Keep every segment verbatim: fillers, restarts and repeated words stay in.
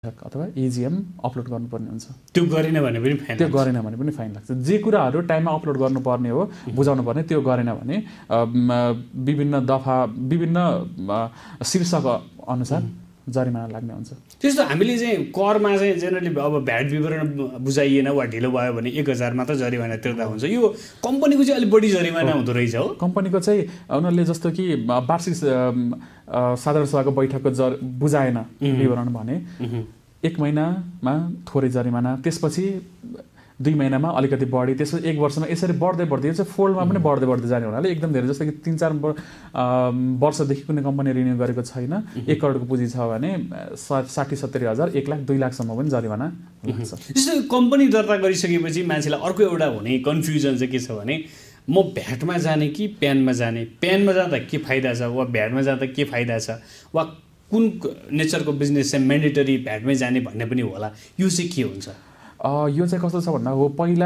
अथवा AGM upload गर्नुपर्ने हुन्छ। त्यो गरेन भने पनि फाइन त्यो गरेन भने पनि फाइन लाग्छ। जे कुराहरू टाइममा अपलोड गर्नुपर्ने हो बुझाउनु पर्ने त्यो गरेन भने विभिन्न दफा विभिन्न शीर्षक अनुसार जरिमाना लाग्ने हुन्छ। त्यस्तो हामीले चाहिँ करमा चाहिँ जेनरली अब भ्याट विवरण बुझाइएन वा ढिलो भयो भने एक हजार मात्र जरिमाना तिर्दा हुन्छ। यो कम्पनीको चाहिँ अलिक बढी जरिमाना हुँदो रहेछ हो। कम्पनीको चाहिँ उनीहरूले जस्तो कि वार्षिक साधारण सभाको बैठकको जर बुझाएन विवरण भने एक महिनामा थोरै जरिमाना, त्यसपछि दुई महिनामा अलिकति बढी, त्यसपछि एक वर्षमा यसरी बढ्दै बढ्दै यो चाहिँ फोल्डमा पनि बढ्दै बढ्दै जाने हुनाले एकदम धेरै जस्तो कि तिन चार वर्षदेखि कुनै कम्पनी रिन्यू गरेको छैन, एक करोडको पुँजी छ भने साठी सत्तरी हजार एक लाख दुई लाखसम्म पनि जरिमाना लाग्छ। जस्तो कम्पनी दर्ता गरिसकेपछि मान्छेलाई अर्को एउटा हुने कन्फ्युजन चाहिँ के छ भने म भ्याटमा जाने कि प्यानमा जाने, प्यानमा जाँदा के फाइदा छ वा भ्याटमा जाँदा के फाइदा छ वा कुन नेचरको बिजनेस चाहिँ म्यान्डेटरी भ्याटमै जाने भन्ने पनि होला। यो चाहिँ के हुन्छ? यो चाहिँ कस्तो छ भन्दा हो पहिला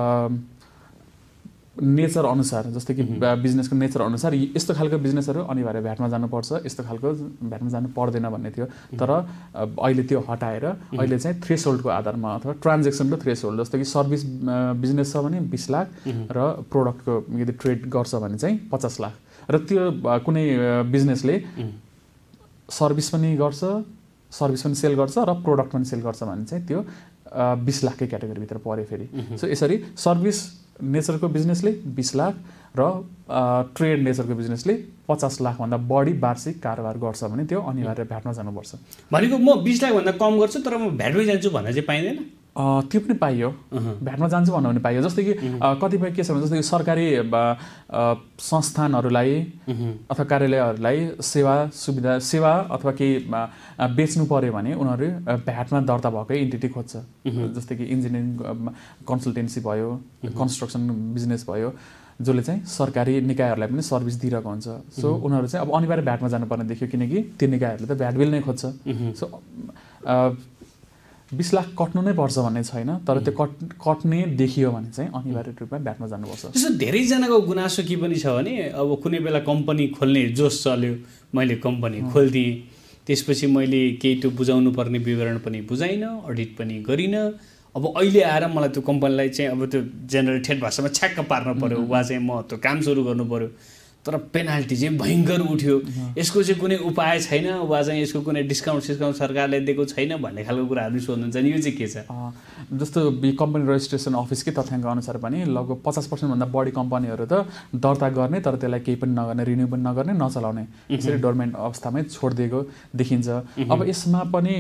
नेचर अनुसार जस्तै कि बिजनेसको नेचर अनुसार यस्तो खालको बिजनेसहरू अनिवार्य भ्याटमा जानुपर्छ, यस्तो खालको भ्याटमा जानु पर्दैन भन्ने थियो। तर अहिले त्यो हटाएर अहिले चाहिँ थ्रेसहोल्डको आधारमा अथवा ट्रान्जेक्सनको थ्रेसहोल्ड, जस्तो कि सर्भिस बिजनेस छ भने बिस लाख र प्रोडक्टको यदि ट्रेड गर्छ भने चाहिँ पचास लाख र त्यो कुनै बिजनेसले सर्भिस पनि गर्छ, सर्भिस पनि सेल गर्छ र प्रोडक्ट पनि सेल गर्छ भने चाहिँ त्यो बिस लाखकै क्याटेगोरीभित्र पऱ्यो फेरि। सो यसरी सर्भिस नेचरको बिजनेसले बिस लाख र ट्रेड नेचरको बिजनेसले पचास लाखभन्दा बढी वार्षिक कारोबार गर्छ भने त्यो अनिवार्य भ्याटमा जानुपर्छ। भनेको म बिस लाखभन्दा कम गर्छु तर म भ्याटमै जान्छु भन्न चाहिँ पाइँदैन? त्यो पनि पाइयो, भ्याटमा जान्छु भन्नु पनि पाइयो। जस्तै कि कतिपय के छ भने जस्तै कि सरकारी संस्थानहरूलाई अथवा कार्यालयहरूलाई सेवा सुविधा सेवा अथवा केही बेच्नु पर्यो भने उनीहरू भ्याटमा दर्ता भएकै इन्टिटी खोज्छ। जस्तै कि इन्जिनियरिङ कन्सल्टेन्सी भयो, कन्स्ट्रक्सन बिजनेस भयो, जसले चाहिँ सरकारी निकायहरूलाई पनि सर्भिस दिइरहेको हुन्छ। सो उनीहरू चाहिँ अब अनिवार्य भ्याटमा जानुपर्ने देखियो किनकि त्यो निकायहरूले त भ्याट बिल नै खोज्छ। सो बिस लाख कट्नु नै पर्छ भन्ने छैन, तर त्यो कट कट्ने देखियो भने चाहिँ अनिवार्य रूपमा भ्याटमा जानुपर्छ। त्यसो धेरैजनाको गुनासो के पनि छ भने अब कुनै बेला कम्पनी खोल्ने जोस चल्यो, मैले कम्पनी खोलिदिएँ, त्यसपछि मैले केही त्यो बुझाउनु पर्ने विवरण पनि बुझाइनँ, अडिट पनि गरिनँ। अब अहिले आएर मलाई त्यो कम्पनीलाई चाहिँ अब त्यो जेनरल ठेट भाषामा छ्याक्क पार्नु पऱ्यो वा चाहिँ म त्यो काम सुरु गर्नु पऱ्यो, तर पेनाल्टी चाहिँ भयङ्कर उठ्यो, यसको चाहिँ कुनै उपाय छैन वा चाहिँ यसको कुनै डिस्काउन्ट सिस्काउन्ट सरकारले दिएको छैन भन्ने खालको कुराहरू सोध्नुहुन्छ नि। यो चाहिँ के छ? जस्तो कम्पनी रजिस्ट्रेसन अफिसकै तथ्याङ्क अनुसार पनि लगभग पचास पर्सेन्टभन्दा बढी कम्पनीहरू त दर्ता गर्ने तर त्यसलाई केही पनि नगर्ने, रिन्यू पनि नगर्ने, नचलाउने, यसरी डोर्मेन्ट अवस्थामै छोडिदिएको देखिन्छ। अब यसमा पनि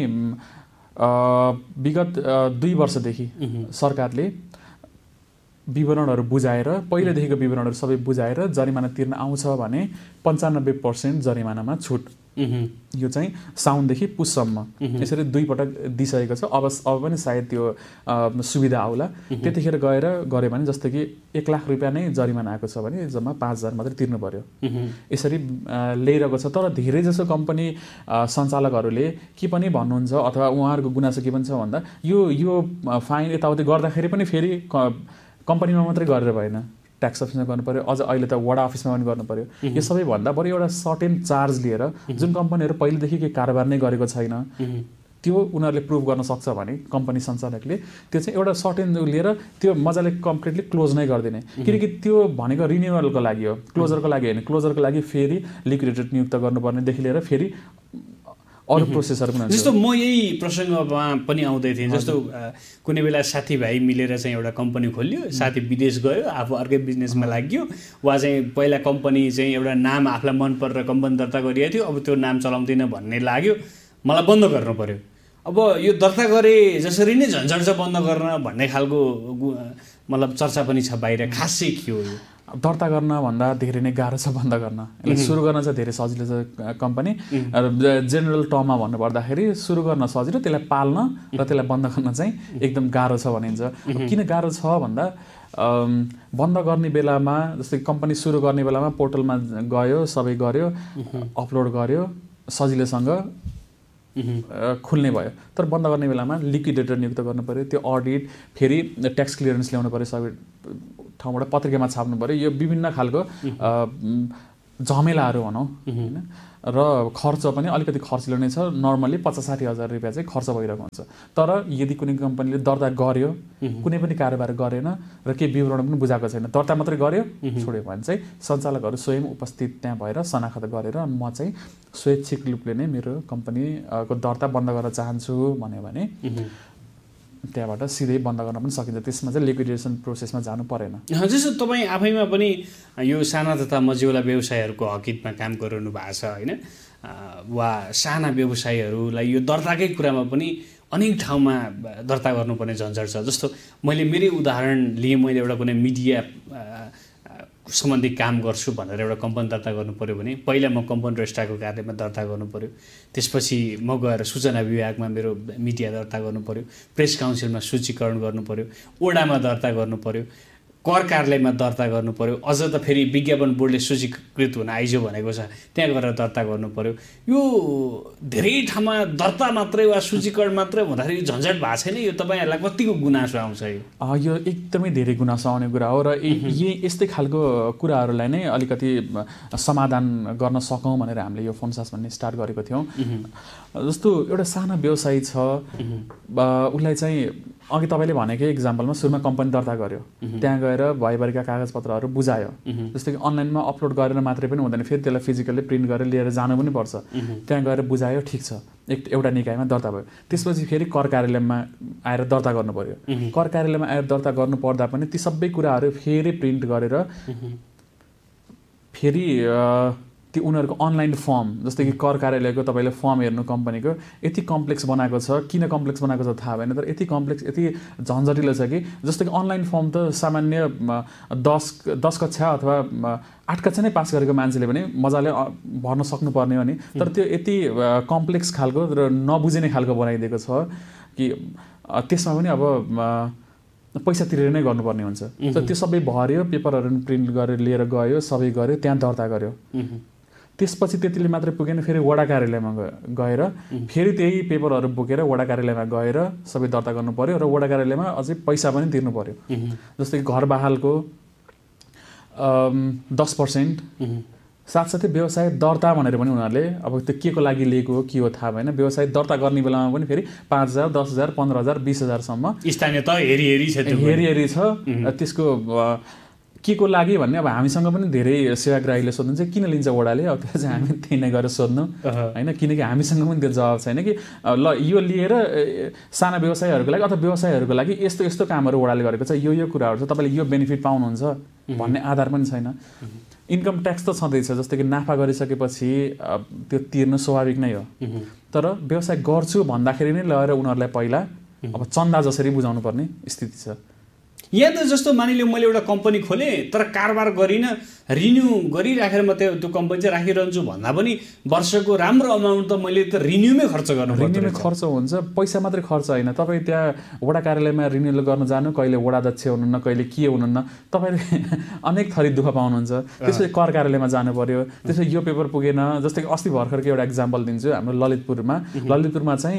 विगत दुई वर्षदेखि सरकारले विवरणहरू बुझाएर पहिलेदेखिको विवरणहरू सबै बुझाएर जरिमाना तिर्न आउँछ भने पन्चानब्बे पर्सेन्ट जरिमानामा छुट, यो चाहिँ साउनदेखि पुससम्म यसरी दुई पटक दिइसकेको छ। अब अब पनि सायद त्यो सुविधा आउला, त्यतिखेर गएर गऱ्यो भने जस्तो कि एक लाख रुपियाँ नै जरिमाना आएको छ भने जम्मा पाँच हजार मात्रै तिर्नु पर्यो, यसरी ल्याइरहेको छ। तर धेरै जसो कम्पनी सञ्चालकहरूले के पनि भन्नुहुन्छ अथवा उहाँहरूको गुनासो के पनि छ भन्दा यो यो फाइन यताउति गर्दाखेरि पनि फेरि कम्पनीमा मात्रै गरेर भएन, ट्याक्स अफिसमा गर्नु पऱ्यो, अझ अहिले त वडा अफिसमा पनि गर्नु पऱ्यो। यो सबैभन्दा बरु एउटा सर्टेन चार्ज लिएर जुन कम्पनीहरू पहिलेदेखि केही कारोबार नै गरेको छैन त्यो उनीहरूले प्रुभ गर्न सक्छ भने कम्पनी सञ्चालकले त्यो चाहिँ एउटा सर्टेन लिएर त्यो मजाले कम्प्लिटली क्लोज नै गरिदिने। किनकि त्यो भनेको रिन्युअलको लागि हो, क्लोजरको लागि होइन। क्लोजरको लागि फेरि लिक्विडेटर नियुक्त गर्नुपर्नेदेखि लिएर फेरि अरू प्रोसेसहरू पनि। जस्तो म यही प्रसङ्गमा पनि आउँदै थिएँ, जस्तो कुनै बेला साथीभाइ मिलेर चाहिँ एउटा कम्पनी खोल्यो, साथी विदेश गयो, आफू अर्कै बिजनेसमा लाग्यो वा चाहिँ पहिला कम्पनी चाहिँ एउटा नाम आफूलाई मन परेर कम्पनी दर्ता गरिएको थियो, अब त्यो नाम चलाउँदिनँ भन्ने लाग्यो, मलाई बन्द गर्नु पऱ्यो। अब यो दर्ता गरे जसरी नै झन्झट छ बन्द गर्न भन्ने खालको मतलब चर्चा पनि छ बाहिर, खास चाहिँ के हो? यो दर्ता गर्न भन्दा धेरै नै गाह्रो छ बन्द गर्न। यसलाई सुरु गर्न चाहिँ धेरै सजिलो छ कम्पनी। जेनरल टर्ममा भन्नुपर्दाखेरि सुरु गर्न सजिलो, त्यसलाई पाल्न र त्यसलाई बन्द गर्न चाहिँ एकदम गाह्रो छ भनिन्छ। किन गाह्रो छ भन्दा बन्द गर्ने बेलामा जस्तै कम्पनी सुरु गर्ने बेलामा पोर्टलमा गयो, सबै गर्यो, अपलोड गर्यो, सजिलोसँग खुल्ने भयो। तर बन्द गर्ने बेलामा लिक्विडेटर नियुक्त गर्नु पऱ्यो, त्यो अडिट, फेरि ट्याक्स क्लियरेन्स ल्याउनु पऱ्यो, सबै ठाउँबाट पत्रिकामा छाप्नु पऱ्यो, यो विभिन्न खालको झमेलाहरू भनौँ होइन। र खर्च पनि अलिकति खर्चिलो नै छ। नर्मली पचास साठी हजार रुपियाँ चाहिँ खर्च भइरहेको हुन्छ। तर यदि कुनै कम्पनीले दर्ता गर्यो, कुनै पनि कारोबार गरेन र केही विवरण पनि बुझाएको छैन, दर्ता मात्रै गर्यो छोड्यो भने चाहिँ सञ्चालकहरू स्वयं उपस्थित त्यहाँ भएर शनाखत गरेर म चाहिँ स्वैच्छिक रूपले नै मेरो कम्पनीको दर्ता बन्द गर्न चाहन्छु भन्यो भने त्यहाँबाट सिधै बन्द गर्न पनि सकिन्छ। त्यसमा चाहिँ लिक्विडेसन प्रोसेसमा जानु परेन। जस्तो तपाईँ आफैमा पनि यो साना तथा मझौला व्यवसायहरूको हकितमा काम गरिरहनु भएको छ होइन, वा साना व्यवसायहरूलाई यो दर्ताकै कुरामा पनि अनेक ठाउँमा दर्ता गर्नुपर्ने झन्झट छ। जस्तो मैले मेरै उदाहरण लिएँ, मैले एउटा कुनै मिडिया सम्बन्धी काम गर्छु भनेर एउटा कम्पनी दर्ता गर्नु पऱ्यो भने पहिला म कम्पनी रजिस्ट्रारको कार्यालयमा दर्ता गर्नु पऱ्यो, त्यसपछि म गएर सूचना विभागमा मेरो मिडिया दर्ता गर्नु पऱ्यो, प्रेस काउन्सिलमा सूचीकरण गर्नु पऱ्यो, ओडामा दर्ता गर्नु पऱ्यो, कर कार्यालयमा दर्ता गर्नु पऱ्यो, अझ त फेरि विज्ञापन बोर्डले सूचीकृत हुन आइजो भनेको छ त्यहाँ गएर दर्ता गर्नु पऱ्यो। यो धेरै ठाउँमा दर्ता मात्रै वा सूचीकरण मात्रै हुँदाखेरि झन्झट भएको छैन? यो तपाईँहरूलाई कतिको गुनासो आउँछ? यो यो एकदमै धेरै गुनासो आउने कुरा हो र यही यस्तै खालको कुराहरूलाई नै अलिकति समाधान गर्न सकौँ भनेर हामीले यो फोनसास भन्ने स्टार्ट गरेको थियौँ। जस्तो एउटा सानो व्यवसायी छ, उसलाई चाहिँ अघि तपाईँले भनेकै इक्जाम्पलमा सुरुमा कम्पनी दर्ता गर्यो, त्यहाँ गएर भइभरिका कागजपत्रहरू बुझायो। जस्तो कि अनलाइनमा अपलोड गरेर मात्रै पनि हुँदैन, फेरि त्यसलाई फिजिकल्ली प्रिन्ट गरेर लिएर जानु पनि पर्छ। त्यहाँ गएर बुझायो, ठिक छ, एक एउटा निकायमा दर्ता भयो। त्यसपछि फेरि कर कार्यालयमा आएर दर्ता गर्नु पर्यो। कर कार्यालयमा आएर दर्ता गर्नु पर्दा पनि ती सबै कुराहरू फेरि प्रिन्ट गरेर फेरि त्यो उनीहरूको अनलाइन फर्म, जस्तै कि कर कार्यालयको तपाईँले फर्म हेर्नु कम्पनीको यति कम्प्लेक्स बनाएको छ, किन कम्प्लेक्स बनाएको छ थाहा भएन, तर यति कम्प्लेक्स यति झन्झटिलो छ कि जस्तो कि अनलाइन फर्म त सामान्य दस दस कक्षा अथवा आठ कक्षा नै पास गरेको मान्छेले पनि मजाले भर्न सक्नुपर्ने हो नि, तर त्यो यति कम्प्लेक्स खालको र नबुझिने खालको बनाइदिएको छ कि त्यसमा पनि अब पैसा तिरेर नै गर्नुपर्ने हुन्छ। तर त्यो सबै भर्यो, पेपरहरू प्रिन्ट गरेर लिएर गयो, सबै गऱ्यो, त्यहाँ दर्ता गर्यो। त्यसपछि त्यतिले मात्रै पुगेन, फेरि वडा कार्यालयमा गएर फेरि त्यही पेपरहरू बोकेर वडा कार्यालयमा गएर सबै दर्ता गर्नु पर्यो र वडा कार्यालयमा अझै पैसा पनि तिर्नु पर्यो। जस्तै कि घर बहालको दस पर्सेन्ट, साथसाथै व्यवसाय दर्ता भनेर पनि उनीहरूले अब त्यो के को लागि लिएको हो के हो थाहा भएन, व्यवसाय दर्ता गर्ने बेलामा पनि फेरि पाँच हजार दस हजार पन्ध्र हजार बिस हजारसम्म स्थानीय त हेरी हेरी छ हेरी हेरी छ। त्यसको के को लागि भन्ने अब हामीसँग पनि धेरै सेवाग्राहीले सोध्नुहुन्छ किन लिन्छ वडाले, अब त्यो चाहिँ हामी त्यही नै गरेर सोध्नु होइन, किनकि हामीसँग पनि त्यो जवाब छैन कि ल यो लिएर साना व्यवसायहरूको लागि अथवा व्यवसायहरूको लागि यस्तो यस्तो कामहरू वडाले गरेको छ, यो यो कुराहरू छ, तपाईँले यो बेनिफिट पाउनुहुन्छ भन्ने आधार पनि छैन। इन्कम ट्याक्स त छँदैछ, जस्तै कि नाफा गरिसकेपछि त्यो तिर्नु स्वाभाविक नै हो, तर व्यवसाय गर्छु भन्दाखेरि नै लगेर उनीहरूलाई पहिला अब चन्दा जसरी बुझाउनु पर्ने स्थिति छ। यहाँ त जस्तो मानिलिउँ मैले एउटा कम्पनी खोलेँ तर कारोबार गरिनँ, रिन्यू गरिराखेर म त्यो त्यो कम्पनी चाहिँ राखिरहन्छु भन्दा पनि वर्षको राम्रो अमाउन्ट त मैले त रिन्यूमै खर्च गर्नु पर्छ। रिन्यूमै खर्च हुन्छ, पैसा मात्रै खर्च होइन। तपाईँ त्यहाँ वडा कार्यालयमा रिन्युअल गर्न जानु, कहिले वडा अध्यक्ष हुनुहुन्न, कहिले के हुनुहुन्न, तपाईँले अनेक थरी दुःख पाउनुहुन्छ। त्यसपछि कर कार्यालयमा जानु पर्यो, त्यसपछि यो पेपर पुगेन। जस्तै कि अस्ति भर्खरको एउटा इक्जाम्पल दिन्छु, हाम्रो ललितपुरमा ललितपुरमा चाहिँ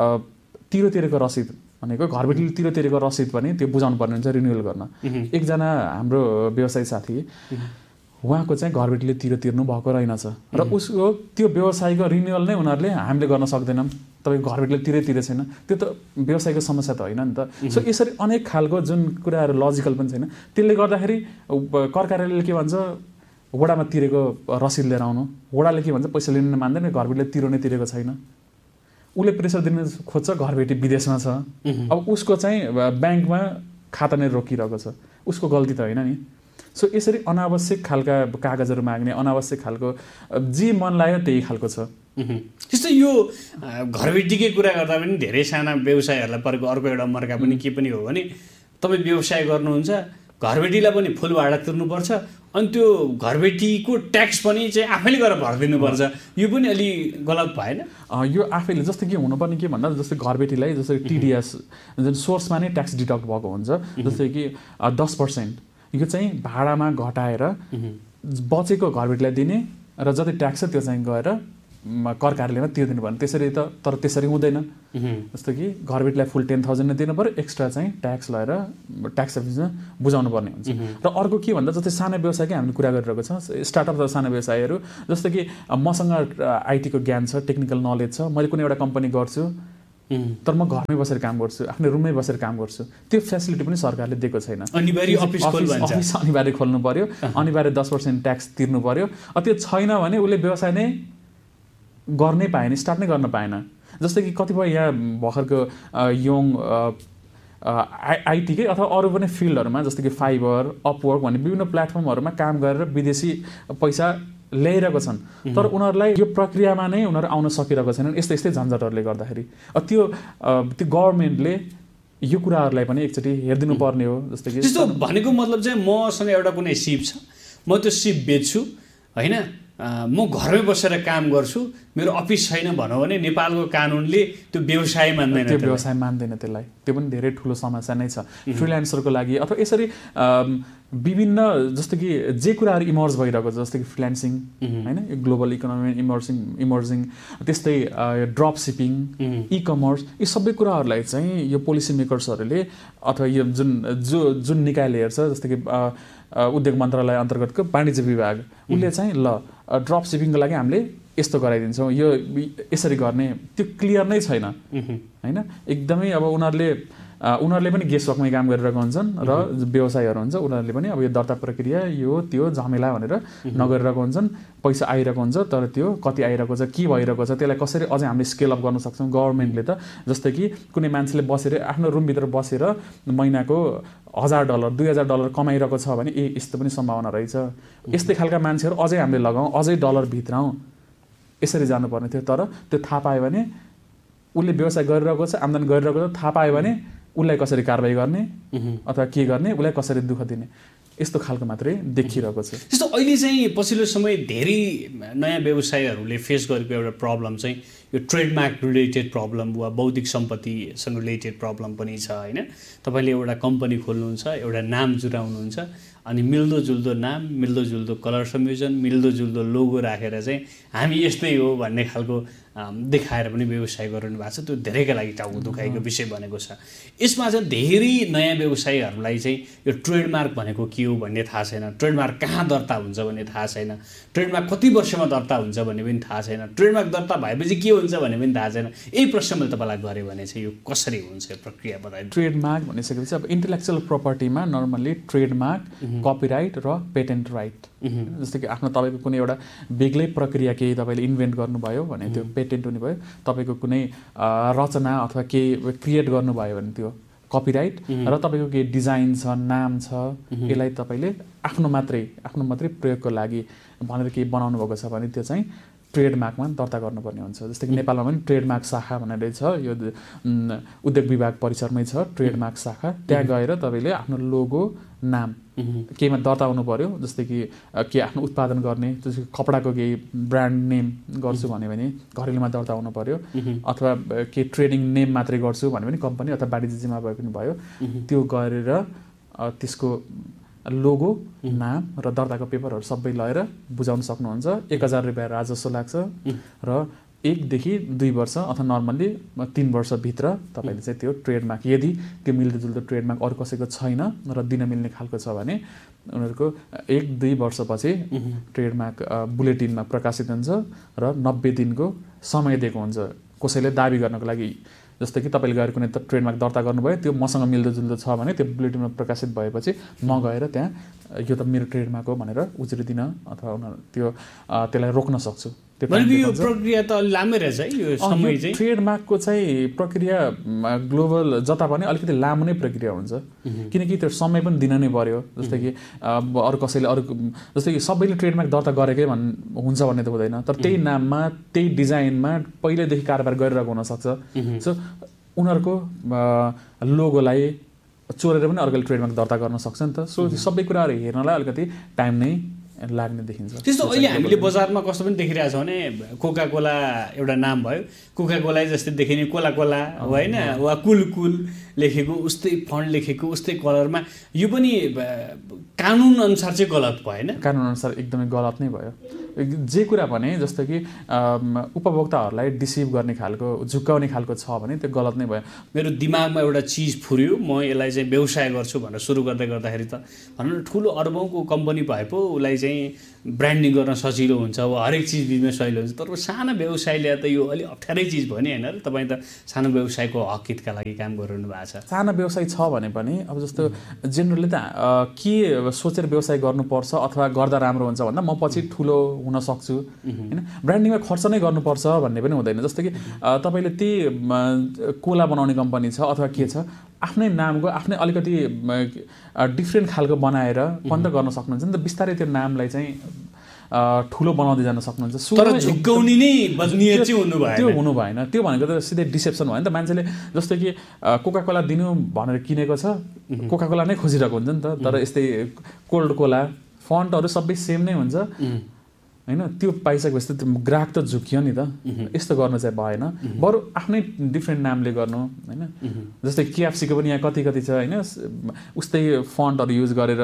तिरो तिरेको रसिद भनेको घरबेटीले तिरो तिरेको रसिद पनि त्यो बुझाउनु पर्ने हुन्छ रिन्युअल गर्न। एकजना हाम्रो व्यवसायी साथी, उहाँको चाहिँ घरबेटीले तिरो तिर्नु भएको रहेनछ र उसको त्यो व्यवसायको रिन्युअल नै उनीहरूले हामीले गर्न सक्दैनौँ, तपाईँ घरबेटीले तिरै तिरे छैन, त्यो त व्यवसायको समस्या त होइन नि त। सो यसरी अनेक खालको जुन कुराहरू लजिकल पनि छैन, त्यसले गर्दाखेरि कर कार्यालयले के भन्छ, वडामा तिरेको रसिद लिएर आउनु, वडाले के भन्छ पैसा लिनु मान्दैन, घरबेटीले तिरो नै तिरेको छैन। उसले प्रेसर दिन खोज्छ, घरबेटी विदेशमा छ, अब उसको चाहिँ ब्याङ्कमा खाता नै रोकिरहेको छ, उसको गल्ती त होइन नि। सो यसरी अनावश्यक खालका कागजहरू माग्ने, अनावश्यक खालको जे मन लाग्यो त्यही खालको छ। जस्तो यो घरबेटीकै कुरा गर्दा पनि धेरै साना व्यवसायहरूलाई परेको अर्को एउटा मर्का पनि के पनि हो भने तपाईँ व्यवसाय गर्नुहुन्छ, घरबेटीलाई पनि फुल भाडा तिर्नुपर्छ, अनि त्यो घरबेटीको ट्याक्स पनि चाहिँ आफैले गरेर भरिदिनुपर्छ, यो पनि अलि गलत भएन? यो आफैले जस्तो कि हुनुपर्ने के भन्दा जस्तै घरबेटीलाई जस्तै टिडिएस जुन सोर्समा नै ट्याक्स डिडक्ट भएको हुन्छ, जस्तै कि दस पर्सेन्ट यो चाहिँ भाडामा घटाएर बचेको घरबेटीलाई दिने र जति ट्याक्स छ त्यो चाहिँ गएर कर कार्यालयमा तिर्दिनु पर्ने। त्यसरी त तर त्यसरी हुँदैन। जस्तो कि घरबेटीलाई फुल टेन थाउजन्ड नै दिनु पऱ्यो, एक्स्ट्रा चाहिँ ट्याक्स लगाएर ट्याक्स अफिसमा बुझाउनु पर्ने हुन्छ। र अर्को के भन्दा जस्तै सानो व्यवसायकै हामीले कुरा गरिरहेको छौँ, स्टार्टअप र सानो व्यवसायहरू जस्तो कि मसँग आइटीको ज्ञान छ, टेक्निकल नलेज छ, मैले कुनै एउटा कम्पनी गर्छु तर म घरमै बसेर काम गर्छु, आफ्नो रुममै बसेर काम गर्छु, त्यो फेसिलिटी पनि सरकारले दिएको छैन। अनिवार्य अफिस अफिस अनिवार्य खोल्नु पर्यो, अनिवार्य दस पर्सेन्ट ट्याक्स तिर्नु पर्यो। त्यो छैन भने उसले व्यवसाय नै गर्नै पाएन, स्टार्ट नै गर्न पाएन। जस्तै कि कतिपय यहाँ भर्खरको यङ आइटीकै अथवा अरू पनि फिल्डहरूमा जस्तो कि फाइबर, अपवर्क भन्ने विभिन्न प्लेटफर्महरूमा काम गरेर विदेशी पैसा ल्याइरहेको छन्, तर उनीहरूलाई यो प्रक्रियामा नै उनीहरू आउन सकिरहेको छैनन् यस्तै यस्तै झन्झटहरूले गर्दाखेरि। त्यो त्यो गभर्मेन्टले यो कुराहरूलाई पनि एकचोटि हेरिदिनु पर्ने हो। जस्तै कि त्यस्तो भनेको मतलब चाहिँ मसँग एउटा कुनै सिप छ, म त्यो सिप बेच्छु होइन, म घरमै बसेर काम गर्छु, मेरो अफिस छैन भनौँ भने नेपालको कानुनले त्यो व्यवसाय मान्दैन, त्यो व्यवसाय मान्दैन त्यसलाई। त्यो पनि धेरै ठुलो समस्या नै छ फ्रिल्यान्सरको लागि। अथवा यसरी विभिन्न जस्तो कि जे कुराहरू इमर्ज भइरहेको छ, जस्तो कि फ्रिल्यान्सिङ होइन, ग्लोबल इकोनोमी इमर्सिङ इमर्जिङ त्यस्तै ड्रप सिपिङ, इ कमर्स, यी सबै कुराहरूलाई चाहिँ यो पोलिसी मेकर्सहरूले अथवा यो जुन जो जुन निकायले हेर्छ, जस्तो कि उद्योग मन्त्रालय अन्तर्गतको वाणिज्य विभाग, उसले चाहिँ ल ड्रप सिपिङको लागि हामीले यस्तो गराइदिन्छौँ, यो यसरी गर्ने, त्यो क्लियर नै छैन होइन। एकदमै अब उनीहरूले उनीहरूले पनि गेसवर्कमै काम गरिरहेको हुन्छन् र व्यवसायहरू हुन्छ उनीहरूले पनि अब यो दर्ता प्रक्रिया यो त्यो झमेला भनेर नगरिरहेको हुन्छन्। पैसा आइरहेको हुन्छ तर त्यो कति आइरहेको छ, के भइरहेको छ, त्यसलाई कसरी अझै हामीले स्केल अप गर्न सक्छौँ। गभर्मेन्टले त जस्तै कि कुनै मान्छेले बसेर आफ्नो रुमभित्र बसेर महिनाको हजार डलर दुई हजार डलर कमाइरहेको छ भने ए यस्तो पनि सम्भावना रहेछ, यस्तै खालका मान्छेहरू अझै हामीले लगाउँ, अझै डलर भित्राउँ, यसरी जानुपर्ने थियो। तर त्यो थाहा पायो भने उसले व्यवसाय गरिरहेको छ, आम्दानी गरिरहेको छ, थाहा पायो भने उसलाई कसरी कारबाही गर्ने अथवा के गर्ने, उसलाई कसरी दुःख दिने, यस्तो खालको मात्रै देखिरहेको छ। त्यस्तो अहिले चाहिँ पछिल्लो समय धेरै नयाँ व्यवसायहरूले फेस गरेको एउटा प्रब्लम चाहिँ यो ट्रेडमार्क रिलेटेड प्रब्लम वा बौद्धिक सम्पत्तिसँग रिलेटेड प्रब्लम पनि छ होइन। तपाईँले एउटा कम्पनी खोल्नुहुन्छ, एउटा नाम जुटाउनुहुन्छ, अनि मिल्दोजुल्दो नाम, मिल्दोजुल्दो कलर संयोजन, मिल्दोजुल्दो लोगो राखेर चाहिँ हामी यस्तै हो भन्ने खालको देखाएर पनि व्यवसाय गरिरहनु भएको छ। त्यो धेरैका लागि टाउको दुखाइको विषय बनेको छ। यसमा चाहिँ धेरै नयाँ व्यवसायीहरूलाई चाहिँ यो ट्रेडमार्क भनेको के हो भन्ने थाहा छैन, ट्रेडमार्क कहाँ दर्ता हुन्छ भन्ने थाहा छैन, ट्रेडमार्क कति वर्षमा दर्ता हुन्छ भन्ने पनि थाहा छैन, ट्रेडमार्क दर्ता भएपछि के हुन्छ भन्ने पनि थाहा छैन। यही प्रश्न मैले तपाईँलाई गरेँ भने चाहिँ यो कसरी हुन्छ यो प्रक्रिया बताइदिनु। ट्रेडमार्क भनिसकेपछि अब इन्टेलेक्चुअल प्रपर्टीमा नर्मल्ली ट्रेडमार्क, कपिराइट र पेटेन्ट राइट, जस्तो कि आफ्नो तपाईँको कुनै एउटा बेग्लै प्रक्रिया केही तपाईँले इन्भेन्ट गर्नुभयो भने त्यो पेटेन्ट हुने भयो, तपाईँको कुनै रचना अथवा केही क्रिएट गर्नुभयो भने त्यो कपिराइट, र तपाईँको केही डिजाइन छ, नाम छ, यसलाई तपाईँले आफ्नो मात्रै आफ्नो मात्रै प्रयोगको लागि भनेर केही बनाउनु भएको छ भने त्यो चाहिँ ट्रेडमार्कमा दर्ता गर्नुपर्ने हुन्छ। जस्तै कि नेपालमा पनि ट्रेडमार्क शाखा भनेर छ, यो उद्योग विभाग परिसरमै छ ट्रेडमार्क शाखा, त्यहाँ गएर तपाईँले आफ्नो लोगो, नाम केहीमा दर्ता हुनु पर्यो। जस्तै कि के आफ्नो उत्पादन गर्ने, जस्तै कपडाको केही ब्रान्ड नेम गर्छु भन्यो भने घरेलुमा दर्ता हुनु पर्यो, अथवा के ट्रेडिङ नेम मात्रै गर्छु भन्यो भने कम्पनी अथवा वाणिज्यमा भए पनि भयो, त्यो गरेर त्यसको लोगो, नाम र दर्ताको पेपरहरू सबै लगेर बुझाउन सक्नुहुन्छ। एक हजार रुपियाँ राजस्व लाग्छ र एकदेखि दुई वर्ष अथवा नर्मल्ली तिन वर्षभित्र तपाईँले चाहिँ त्यो ट्रेडमार्क, यदि त्यो मिल्दोजुल्दो ट्रेडमार्क अरू कसैको छैन र दिन मिल्ने खालको छ भने उनीहरूको एक दुई वर्षपछि ट्रेडमार्क बुलेटिनमा प्रकाशित हुन्छ र नब्बे दिनको समय दिएको हुन्छ कसैले दाबी गर्नको लागि। जस्तै कि तपाईँले गएर कुनै त ट्रेडमार्क दर्ता गर्नुभयो, त्यो मसँग मिल्दोजुल्दो छ भने त्यो बुलेटिनमा प्रकाशित भएपछि म गएर त्यहाँ यो त मेरो ट्रेडमार्क हो भनेर उजुरी दिन अथवा उनीहरू त्यो त्यसलाई रोक्न सक्छु। यो प्रक्रिया त अलि लामै रहेछ है, यो समय चाहिँ ट्रेडमार्कको चाहिँ प्रक्रिया ग्लोबल जता पनि अलिकति लामो नै प्रक्रिया हुन्छ, किनकि त्यो समय पनि दिन नै पर्यो। जस्तै कि अरू कसैले अरू जस्तै कि सबैले ट्रेडमार्क दर्ता गरेकै भन् हुन्छ भन्ने त हुँदैन, तर त्यही नाममा त्यही डिजाइनमा पहिल्यैदेखि कारोबार गरिरहेको हुनसक्छ। सो उनीहरूको लोगोलाई चोरेर पनि अर्कोले ट्रेडमार्क दर्ता गर्न सक्छ नि त। सो सबै कुराहरू हेर्नलाई अलिकति टाइम नै लाग्ने देखिन्छ। त्यस्तो अहिले हामीले बजारमा कस्तो पनि देखिरहेको छ भने कोका कोला एउटा नाम भयो, कोका कोला जस्तै देखिने कोला कोला होइन, वा कुल कुल लेखेको उस्तै फन्ट लेखेको उस्तै कलरमा, यो पनि कानुन अनुसार चाहिँ गलत भएन? कानुन अनुसार एकदमै गलत नै भयो। जे कुरा भने जस्तो कि उपभोक्ताहरूलाई डिसिभ गर्ने खालको झुक्काउने खालको छ भने त्यो गलत नै भयो। मेरो दिमागमा एउटा चिज फुर्यो, म यसलाई चाहिँ व्यवसाय गर्छु भनेर सुरु गर्दै गर्दाखेरि त भनौँ न ठुलो अरबौँको कम्पनी भए पो उसलाई चाहिँ ब्रान्डिङ गर्न सजिलो हुन्छ, अब हरेक चिज बिजनेस सजिलो हुन्छ। तर सानो व्यवसायले त यो अलिक अप्ठ्यारै चिज भयो नि होइन र? तपाईँ त सानो व्यवसायको हक हितका लागि काम गरिरहनु भएको छ। सानो व्यवसाय छ भने पनि अब जस्तो जेनरली त के सोचेर व्यवसाय गर्नुपर्छ अथवा गर्दा राम्रो हुन्छ भन्दा म पछि ठुलो हुन सक्छु होइन, ब्रान्डिङमा खर्च नै गर्नुपर्छ भन्ने पनि हुँदैन। जस्तो कि तपाईँले त्यही कोला बनाउने कम्पनी छ अथवा के छ, आफ्नै नामको आफ्नै अलिकति डिफ्रेन्ट खालको बनाएर पनि त गर्न सक्नुहुन्छ नि त। बिस्तारै त्यो नामलाई चाहिँ ठुलो बनाउँदै जान सक्नुहुन्छ। तर झुक्काउने नै बजनीय चाहिँ हुनु भएन, त्यो हुनु भएन। त्यो भनेको त सिधै डिसेप्सन भयो नि त। मान्छेले जस्तो कि कोका कोला दिनु भनेर किनेको छ, कोका कोला नै खोजिरहेको हुन्छ नि त। तर यस्तै कोल्ड कोला फन्टहरू सबै सेम नै हुन्छ होइन, त्यो पाइसकेपछि त ग्राहक त झुकियो नि त। यस्तो गर्नु चाहिँ भएन, बरु आफ्नै डिफ्रेन्ट नामले गर्नु होइन। जस्तै केएफसीको पनि यहाँ कति कति छ होइन, उस्तै फन्टहरू युज गरेर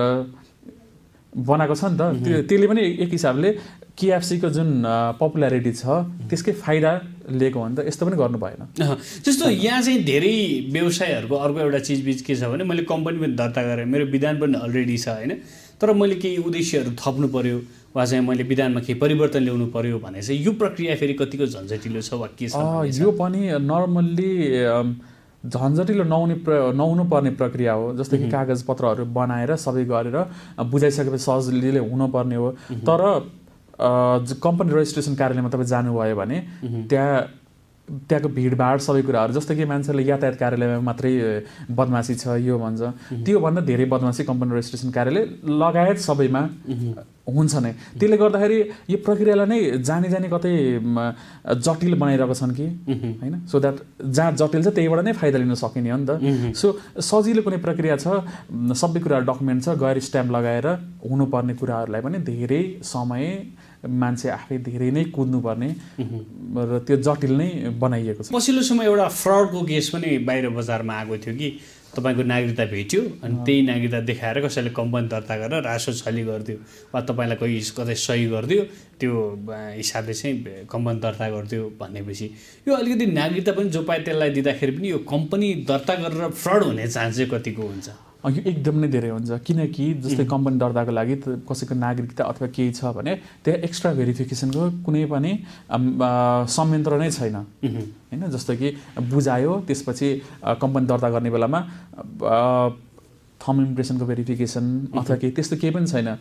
बनाएको छ नि त। त्यो त्यसले पनि एक हिसाबले केएफसीको जुन पपुलारिटी छ त्यसकै फाइदा लिएको हो नि त। यस्तो पनि गर्नु भएन। जस्तो यहाँ चाहिँ धेरै व्यवसायहरूको अर्को एउटा चिजबिज के छ भने मैले कम्पनी पनि दर्ता गरेँ, मेरो विधान पनि अलरेडी छ होइन, तर मैले केही उद्देश्यहरू थप्नु पर्यो वा चाहिँ मैले विधानमा केही परिवर्तन ल्याउनु पर्यो भने चाहिँ यो प्रक्रिया फेरि कतिको झन्झटिलो छ वा के छ? यो पनि नर्मल्ली झन्झटिलो नहुने प्र नहुनु पर्ने प्रक्रिया हो। जस्तो कि कागजपत्रहरू बनाएर सबै गरेर बुझाइसकेपछि सजिलै हुनुपर्ने हो। तर कम्पनी रेजिस्ट्रेसन कार्यालयमा तपाईँ जानुभयो भने त्यहाँ त्यहाँको भिडभाड सबै कुराहरू, जस्तो कि मान्छेले यातायात कार्यालयमा मात्रै बदमासी छ यो भन्छ, त्योभन्दा धेरै बदमासी कम्पनी रेजिस्ट्रेसन कार्यालय लगायत सबैमा हुन्छ नै। त्यसले गर्दाखेरि यो प्रक्रियालाई नै जानी जानी कतै जटिल बनाइरहेको छन् कि होइन, सो द्याट जहाँ जटिल छ त्यहीबाट नै फाइदा लिन सकिने हो नि त। सो सजिलो कुनै प्रक्रिया छ, सबै कुराहरू डकुमेन्ट छ, गएर स्ट्याम्प लगाएर हुनुपर्ने कुराहरूलाई पनि धेरै समय मान्छे आफै धेरै नै कुद्नुपर्ने र त्यो जटिल नै बनाइएको छ। पछिल्लो समय एउटा फ्रडको केस पनि बाहिर बजारमा आएको थियो कि तपाईँको नागरिकता भेट्यो अनि त्यही नागरिकता देखाएर कसैले कम्पनी दर्ता गरेर रासो छली गरिदियो वा तपाईँलाई कोही कतै सही गरिदियो, त्यो हिसाबले चाहिँ कम्पनी दर्ता गरिदियो भनेपछि यो अलिकति नागरिकता पनि जो पाए त्यसलाई दिँदाखेरि पनि यो कम्पनी दर्ता गरेर फ्रड हुने चान्स चाहिँ कतिको हुन्छ? यो एकदम नै धेरै हुन्छ, किनकि जस्तै कम्पनी दर्ताको लागि कसैको नागरिकता अथवा केही छ भने त्यहाँ एक्स्ट्रा भेरिफिकेसनको कुनै पनि संयन्त्र नै छैन होइन। जस्तो कि बुझायो त्यसपछि कम्पनी दर्ता गर्ने बेलामा थम इम्प्रेसनको भेरिफिकेसन अथवा केही त्यस्तो केही पनि छैन।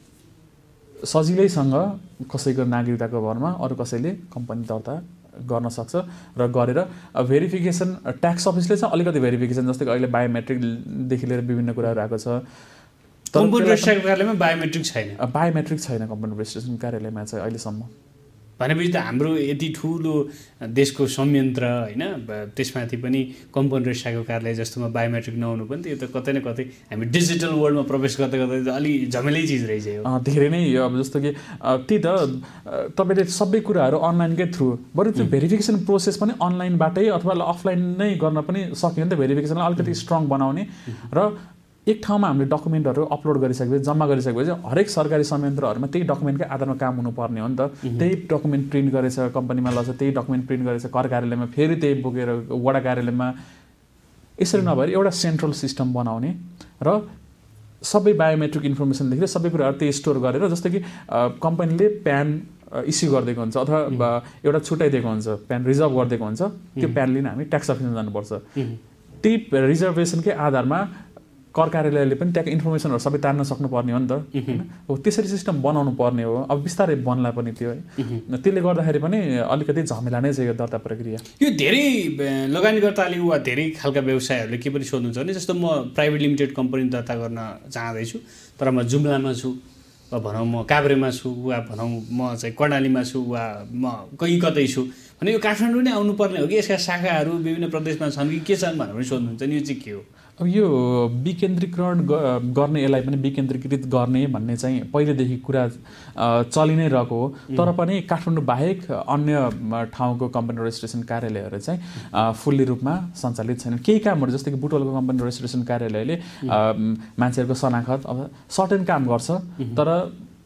सजिलैसँग कसैको नागरिकताको भरमा अरू कसैले कम्पनी दर्ता गर्न सक्छ र गरेर भेरिफिकेसन ट्याक्स अफिसले चाहिँ अलिकति भेरिफिकेसन, जस्तै अहिले बायोमेट्रिकदेखि लिएर विभिन्न कुराहरू आएको छ। कम्पनी रेजिस्ट्रेसन कार्यालयमा बायोमेट्रिक छैन, बायोमेट्रिक छैन कम्पनी रेजिस्ट्रेसन कार्यालयमा चाहिँ अहिलेसम्म। भनेपछि त हाम्रो यति ठुलो देशको संयन्त्र होइन, त्यसमाथि पनि कम्पनी रेजिस्ट्रेसन कार्यालय जस्तोमा बायोमेट्रिक नहुनु पनि त्यो त कतै न कतै हामी डिजिटल वर्ल्डमा प्रवेश गर्दै गर्दै अलि झमेलै चिज रहेछ यो। धेरै नै अब जस्तो कि त्यही त तपाईँले सबै कुराहरू अनलाइनकै थ्रु, बरु त्यो भेरिफिकेसन प्रोसेस पनि अनलाइनबाटै अथवा अफलाइन नै गर्न पनि सकियो नि त। भेरिफिकेसनलाई अलिकति स्ट्रङ बनाउने र एक ठाउँमा हामीले डकुमेन्टहरू अपलोड गरिसकेपछि जम्मा गरिसकेपछि हरेक सरकारी संयन्त्रहरूमा त्यही डकुमेन्टकै आधारमा काम हुनुपर्ने हो नि त। त्यही डकुमेन्ट प्रिन्ट गरेछ कम्पनीमा लग्छ, त्यही डकुमेन्ट प्रिन्ट गरेछ कर कार्यालयमा, फेरि त्यही बोकेर वडा कार्यालयमा, यसरी नभएर एउटा सेन्ट्रल सिस्टम बनाउने र सबै बायोमेट्रिक इन्फर्मेसनदेखि सबै कुराहरू त्यही स्टोर गरेर, जस्तो कि कम्पनीले प्यान इस्यु गरिदिएको हुन्छ अथवा एउटा छुट्याइदिएको हुन्छ, प्यान रिजर्भ गरिदिएको हुन्छ, त्यो प्यान लिन हामी ट्याक्स अफिसमा जानुपर्छ। त्यही रिजर्भेसनकै आधारमा कर कार्यालयले पनि त्यहाँको इन्फर्मेसनहरू सबै तान्न सक्नुपर्ने हो नि त होइन। हो त्यसरी सिस्टम बनाउनु पर्ने हो, अब बिस्तारै बन्ला पनि त्यो है। त्यसले गर्दाखेरि पनि अलिकति झमेला नै छ यो दर्ता प्रक्रिया। यो धेरै लगानीकर्ताले वा धेरै खालका व्यवसायहरूले के पनि सोध्नुहुन्छ भने जस्तो म प्राइभेट लिमिटेड कम्पनी दर्ता गर्न चाहँदैछु तर म जुम्लामा छु वा भनौँ म काभ्रेमा छु वा भनौँ म चाहिँ कर्णालीमा छु वा म कहीँ कतै छु भने यो काठमाडौँ नै आउनुपर्ने हो कि यसका शाखाहरू विभिन्न प्रदेशमा छन् कि के छन् भनेर पनि सोध्नुहुन्छ नि, यो चाहिँ के हो? अब यो विकेन्द्रीकरण गर्ने, यसलाई पनि विकेन्द्रीकृत गर्ने भन्ने चाहिँ पहिलेदेखि कुरा चलि नै रहेको हो। तर पनि काठमाडौँ बाहेक अन्य ठाउँको कम्पनी रेजिस्ट्रेसन कार्यालयहरू चाहिँ फुल्ली रूपमा सञ्चालित छैनन्। केही कामहरू जस्तै कि बुटवलको कम्पनी रेजिस्ट्रेसन कार्यालयले मान्छेहरूको शनाखत अब सर्टेन काम गर्छ, तर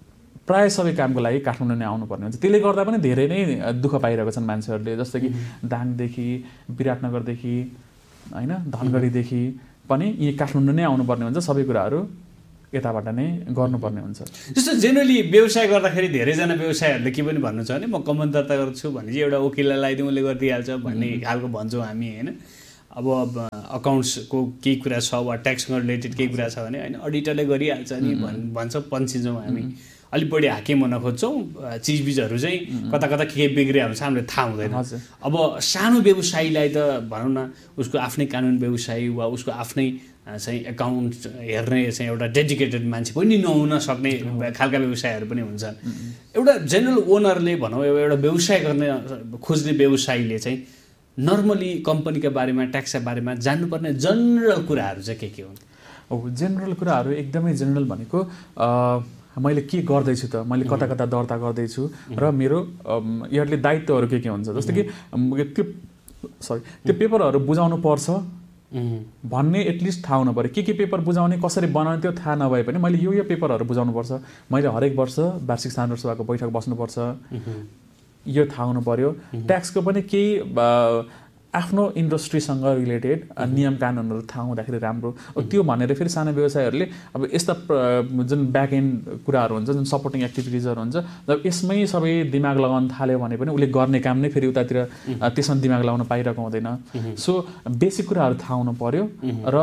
प्रायः सबै कामको लागि काठमाडौँ नै आउनुपर्ने हुन्छ। त्यसले गर्दा पनि धेरै नै दुःख पाइरहेको छन् मान्छेहरूले, जस्तै कि दाङदेखि विराटनगरदेखि होइन धनगढीदेखि पनि यी काठमाडौँ नै आउनुपर्ने हुन्छ, सबै कुराहरू यताबाट नै गर्नुपर्ने हुन्छ। जस्तो जेनरली व्यवसाय गर्दाखेरि धेरैजना व्यवसायहरूले के पनि भन्नु छ भने म कमान दर्ता गर्छु भने चाहिँ एउटा वकिललाई लगाइदिउँ उसले गरिदिइहाल्छ भन्ने खालको भन्छौँ हामी होइन। अब अकाउन्ट्सको केही कुरा छ वा ट्याक्ससँग रिलेटेड केही कुरा छ भने होइन अडिटरले गरिहाल्छ नि भन् भन्छ पन्छिन्छौँ हामी, अलिक बढी हाकिम हुन खोज्छौँ, चिजबिजहरू चाहिँ कता कता के के बिग्रिया हुन्छ हामीलाई थाहा हुँदैन। अब सानो व्यवसायीलाई त भनौँ न उसको आफ्नै कानुन व्यवसायी वा उसको आफ्नै चाहिँ एकाउन्ट हेर्ने चाहिँ एउटा डेडिकेटेड मान्छे पनि नहुन सक्ने खालका व्यवसायहरू पनि हुन्छन्। एउटा जेनरल ओनरले भनौँ एउटा व्यवसाय गर्ने खोज्ने व्यवसायीले चाहिँ नर्मली कम्पनीका बारेमा ट्याक्सका बारेमा जान्नुपर्ने जनरल कुराहरू चाहिँ के के हुन्? हो जेनरल कुराहरू एकदमै जेनरल भनेको मैले के गर्दैछु त, मैले कता कता दर्ता गर्दैछु र मेरो यसले दायित्वहरू के के हुन्छ, जस्तो कि त्यो सरी त्यो पेपरहरू बुझाउनु पर्छ भन्ने एटलिस्ट थाहा हुनु पऱ्यो। के के पेपर बुझाउने कसरी बनाउने त्यो थाहा नभए पनि मैले यो यो पेपरहरू बुझाउनुपर्छ, मैले हरेक वर्ष वार्षिक साधारण सभाको बैठक बस्नुपर्छ, यो थाहा हुनु पऱ्यो। ट्याक्सको पनि केही आफ्नो इन्डस्ट्रीसँग रिलेटेड नियम कानुनहरू थाहा हुँदाखेरि राम्रो। त्यो भनेर फेरि सानो व्यवसायहरूले अब यस्ता जुन ब्याक एन्ड कुराहरू हुन्छ, जुन सपोर्टिङ एक्टिभिटिजहरू हुन्छ, जब यसमै सबै दिमाग लगाउन थाल्यो भने पनि उसले गर्ने काम नै फेरि उतातिर त्यसमा दिमाग लगाउन पाइरहेको हुँदैन। सो बेसिक कुराहरू थाहा हुनु पऱ्यो र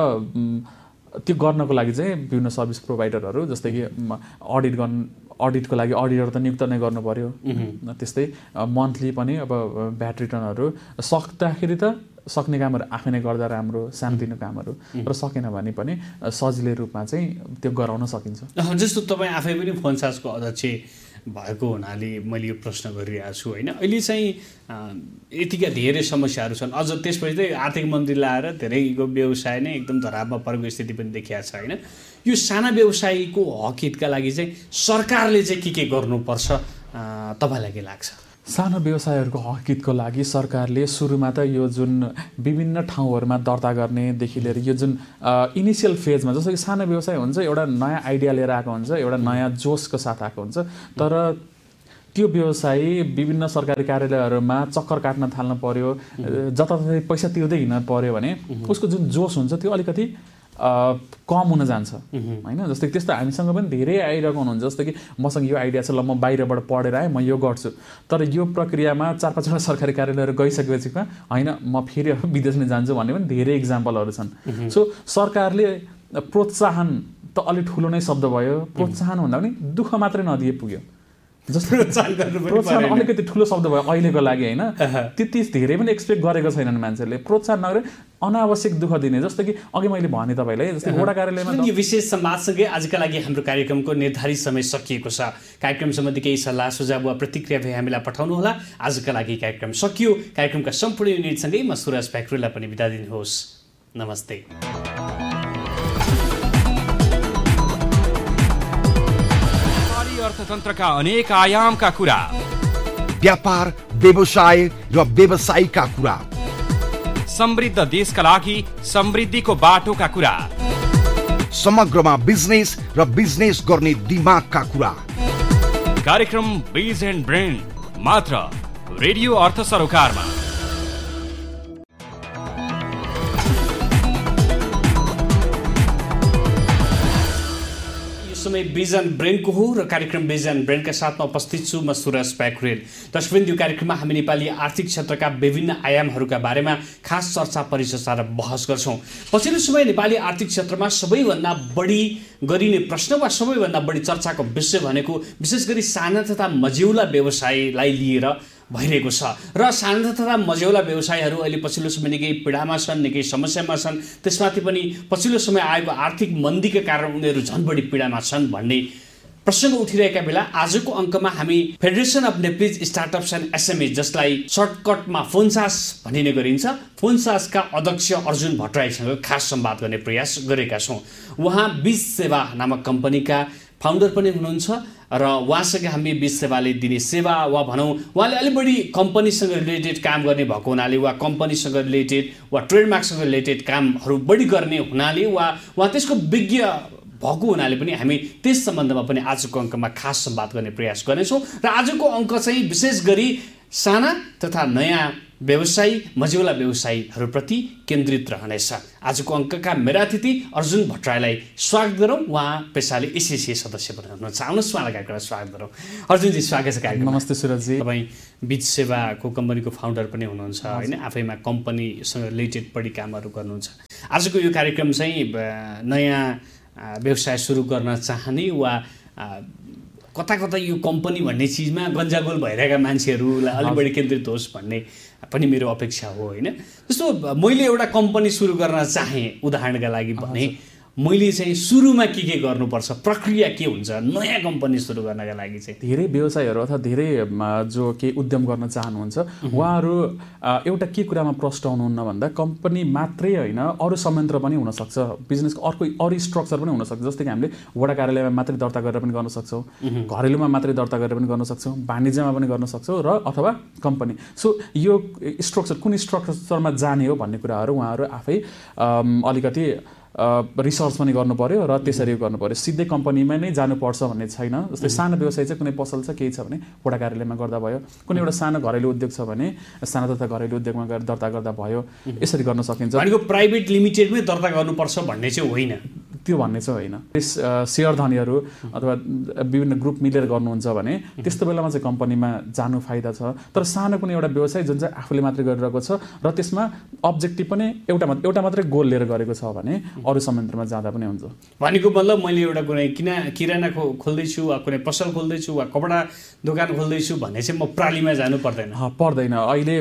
त्यो गर्नको लागि चाहिँ विभिन्न सर्भिस प्रोभाइडरहरू जस्तै कि अडिट गर्नु अडिटको लागि अडिटर त नियुक्त नै गर्नु पऱ्यो। त्यस्तै मन्थली पनि अब भ्याट रिटर्नहरू सक्दाखेरि त सक्ने कामहरू आफै नै गर्दा राम्रो, सानोतिनो कामहरू, र सकेन भने पनि सजिलै रूपमा चाहिँ त्यो गराउन सकिन्छ। जस्तो तपाईँ आफै पनि फोन्सासको अध्यक्ष भएको हुनाले मैले यो प्रश्न गरिरहेको छु होइन। अहिले चाहिँ यतिका धेरै समस्याहरू छन्, अझ त्यसपछि चाहिँ आर्थिक मन्त्री लाएर धेरैको व्यवसाय नै एकदम धरापमा परेको स्थिति पनि देखिएको छ होइन। यो साना व्यवसायीको हक हितका लागि चाहिँ सरकारले चाहिँ के के गर्नुपर्छ तपाईँलाई के लाग्छ? सानो व्यवसायहरूको हक हितको लागि सरकारले सुरुमा त यो जुन विभिन्न ठाउँहरूमा दर्ता गर्नेदेखि लिएर यो जुन इनिसियल फेजमा, जस्तो कि सानो व्यवसाय हुन्छ एउटा नयाँ आइडिया लिएर आएको हुन्छ, एउटा नयाँ जोसको साथ आएको हुन्छ, तर त्यो व्यवसायी विभिन्न सरकारी कार्यालयहरूमा चक्कर काट्न थाल्न पर्यो, जताततै पैसा तिर्दै हिँड्न पर्यो भने उसको जुन जोस हुन्छ त्यो अलिकति कम हुन जान्छ होइन। जस्तै त्यस्तो हामीसँग पनि धेरै आइरहेको हुनुहुन्छ, जस्तो कि मसँग यो आइडिया छ, ल म बाहिरबाट पढेर आएँ म यो गर्छु, तर यो प्रक्रियामा चार पाँचवटा सरकारी कार्यालयहरू गइसकेपछि होइन म फेरि विदेश नै जान्छु भन्ने पनि धेरै इक्जाम्पलहरू छन्। सो सरकारले प्रोत्साहन त अलिक ठुलो नै शब्द भयो, प्रोत्साहन भन्दा पनि दुःख मात्रै नदिए पुग्यो, जस्तो प्रोत्साहन अलिकति ठुलो शब्द भयो अहिलेको लागि होइन। त्यति धेरै पनि एक्सपेक्ट गरेको छैनन् मान्छेहरूले, प्रोत्साहन नगरे अनावश्यक दुःख दिने। जस्तो कि अघि मैले भने तपाईँलाई, जस्तै वडा कार्यालयमा यो विशेष संवादसँगै आजका लागि हाम्रो कार्यक्रमको निर्धारित समय सकिएको छ। कार्यक्रम सम्बन्धी केही सल्लाह सुझाव वा प्रतिक्रिया भए हामीलाई पठाउनुहोला। आजका लागि कार्यक्रम सकियो। कार्यक्रमका सम्पूर्ण युनिटसँगै म सुरज फ्याक्ट्रीलाई पनि बिदा दिनुहोस्। नमस्ते। अर्थतन्त्रका अनेक आयामका कुरा, व्यापार व्यवसाय र व्यवसायीका कुरा, समृद्ध देशका लागि समृद्धिको बाटोका कुरा, समग्रमा बिजनेस र बिजनेस गर्ने दिमागका कुरा। कार्यक्रम बिज एन्ड ब्रेन मात्र रेडियो अर्थ सरोकारमा। समय बिजन ब्रेनको हो र कार्यक्रम बिजन ब्रेनका साथमा उपस्थित छु म सुरज प्याकुरेल। दर्शकवृन्द, यो कार्यक्रममा हामी नेपाली आर्थिक क्षेत्रका विभिन्न आयामहरूका बारेमा खास चर्चा परिचर्चा र बहस गर्छौँ। पछिल्लो समय नेपाली आर्थिक क्षेत्रमा सबैभन्दा बढी गरिने प्रश्न वा सबैभन्दा बढी चर्चाको विषय भनेको विशेष गरी साना तथा मझौला व्यवसायलाई लिएर भइरहेको छ र साना तथा मझौला व्यवसायहरू अहिले पछिल्लो समय निकै पीडामा छन्, निकै समस्यामा छन्। त्यसमाथि पनि पछिल्लो समय आएको आर्थिक मन्दीका कारण उनीहरू झन् बढी पीडामा छन् भन्ने प्रसङ्ग उठिरहेका बेला आजको अङ्कमा हामी federation of Nepalese startups and SME, जसलाई सर्टकटमा फोन्सास भनिने गरिन्छ, फोन्सासका अध्यक्ष अर्जुन भट्टराईसँग खास संवाद गर्ने प्रयास गरेका छौँ। उहाँ बिज सेवा नामक कम्पनीका फाउन्डर पनि हुनुहुन्छ र उहाँसँग हामी बिज सेवाले दिने सेवा वा भनौँ उहाँले अलिक बढी कम्पनीसँग रिलेटेड काम गर्ने भएको हुनाले वा कम्पनीसँग रिलेटेड वा ट्रेडमार्कसँग रिलेटेड कामहरू बढी गर्ने हुनाले वा उहाँ त्यसको विज्ञ भएको हुनाले पनि हामी त्यस सम्बन्धमा पनि आजको अङ्कमा खास संवाद गर्ने प्रयास गर्नेछौँ र आजको अङ्क चाहिँ विशेष गरी साना तथा नयाँ व्यवसायी मझौला व्यवसायीहरूप्रति केन्द्रित रहनेछ। आजको अङ्कका मेरा अतिथि अर्जुन भट्टराईलाई स्वागत गरौँ। उहाँ पेसाले एसएसए सदस्य पनि हुनुहुन्छ। आउनुहोस् उहाँलाई कार्यक्रममा स्वागत गरौँ। अर्जुनजी स्वागत छ कार्यक्रममा। नमस्ते सुरजजी। तपाईँ बीच सेवाको कम्पनीको फाउन्डर पनि हुनुहुन्छ होइन, आफैमा कम्पनीसँग रिलेटेड बढी कामहरू गर्नुहुन्छ। आजको यो कार्यक्रम चाहिँ नयाँ व्यवसाय सुरु गर्न चाहने वा कता कता यो कम्पनी भन्ने चिजमा गन्जागोल भइरहेका मान्छेहरूलाई अलिक बढी केन्द्रित होस् भन्ने पनि मेरो अपेक्षा हो होइन। जस्तो मैले एउटा कम्पनी सुरु गर्न चाहेँ उदाहरणका लागि भने मैले चाहिँ सुरुमा के के गर्नुपर्छ, प्रक्रिया के हुन्छ नयाँ कम्पनी सुरु गर्नका लागि चाहिँ? धेरै व्यवसायीहरू अथवा धेरै जो के उद्यम गर्न चाहनुहुन्छ उहाँहरू एउटा के कुरामा प्रष्ट हुनुहुन्न भन्दा कम्पनी मात्रै होइन अरू संयन्त्र पनि हुनसक्छ, बिजनेसको अर्को अरू स्ट्रक्चर पनि हुनसक्छ। जस्तै कि हामीले वडा कार्यालयमा मात्रै दर्ता गरेर पनि गर्न सक्छौँ, घरेलुमा मात्रै दर्ता गरेर पनि गर्न सक्छौँ, वाणिज्यमा पनि गर्न सक्छौँ र अथवा कम्पनी। सो यो स्ट्रक्चर कुन स्ट्रक्चरमा जाने हो भन्ने कुराहरू उहाँहरू आफै अलिकति रिसर्च पनि गर्नु पर्यो र त्यसरी गर्नु पर्यो। सिधै कम्पनीमा नै जानुपर्छ भन्ने छैन। जस्तै सानो व्यवसाय चाहिँ कुनै पसल छ केही छ भने वडा कार्यालयमा गर्दा भयो, कुनै एउटा सानो घरेलु उद्योग छ भने सानो तथा घरेलु उद्योगमा गएर दर्ता गर्दा भयो, यसरी गर्न सकिन्छ। भनेको प्राइभेट लिमिटेडमै दर्ता गर्नुपर्छ भन्ने चाहिँ होइन, त्यो भन्ने चाहिँ होइन। सेयर धनीहरू अथवा विभिन्न ग्रुप मिलेर गर्नुहुन्छ भने त्यस्तो बेलामा चाहिँ कम्पनीमा जानु फाइदा छ। तर सानो कुनै एउटा व्यवसाय जुन चाहिँ आफूले मात्रै गरिरहेको छ र त्यसमा अब्जेक्टिभ पनि एउटा एउटा मात्रै गोल लिएर गरेको छ भने अरू संयन्त्रमा जाँदा पनि हुन्छ। भनेको मतलब मैले एउटा कुनै किना किराना खोल्दैछु वा कुनै पसल खोल्दैछु वा कपडा दोकान खोल्दैछु भन्ने चाहिँ म प्रालीमा जानु पर्दैन पर्दैन। अहिले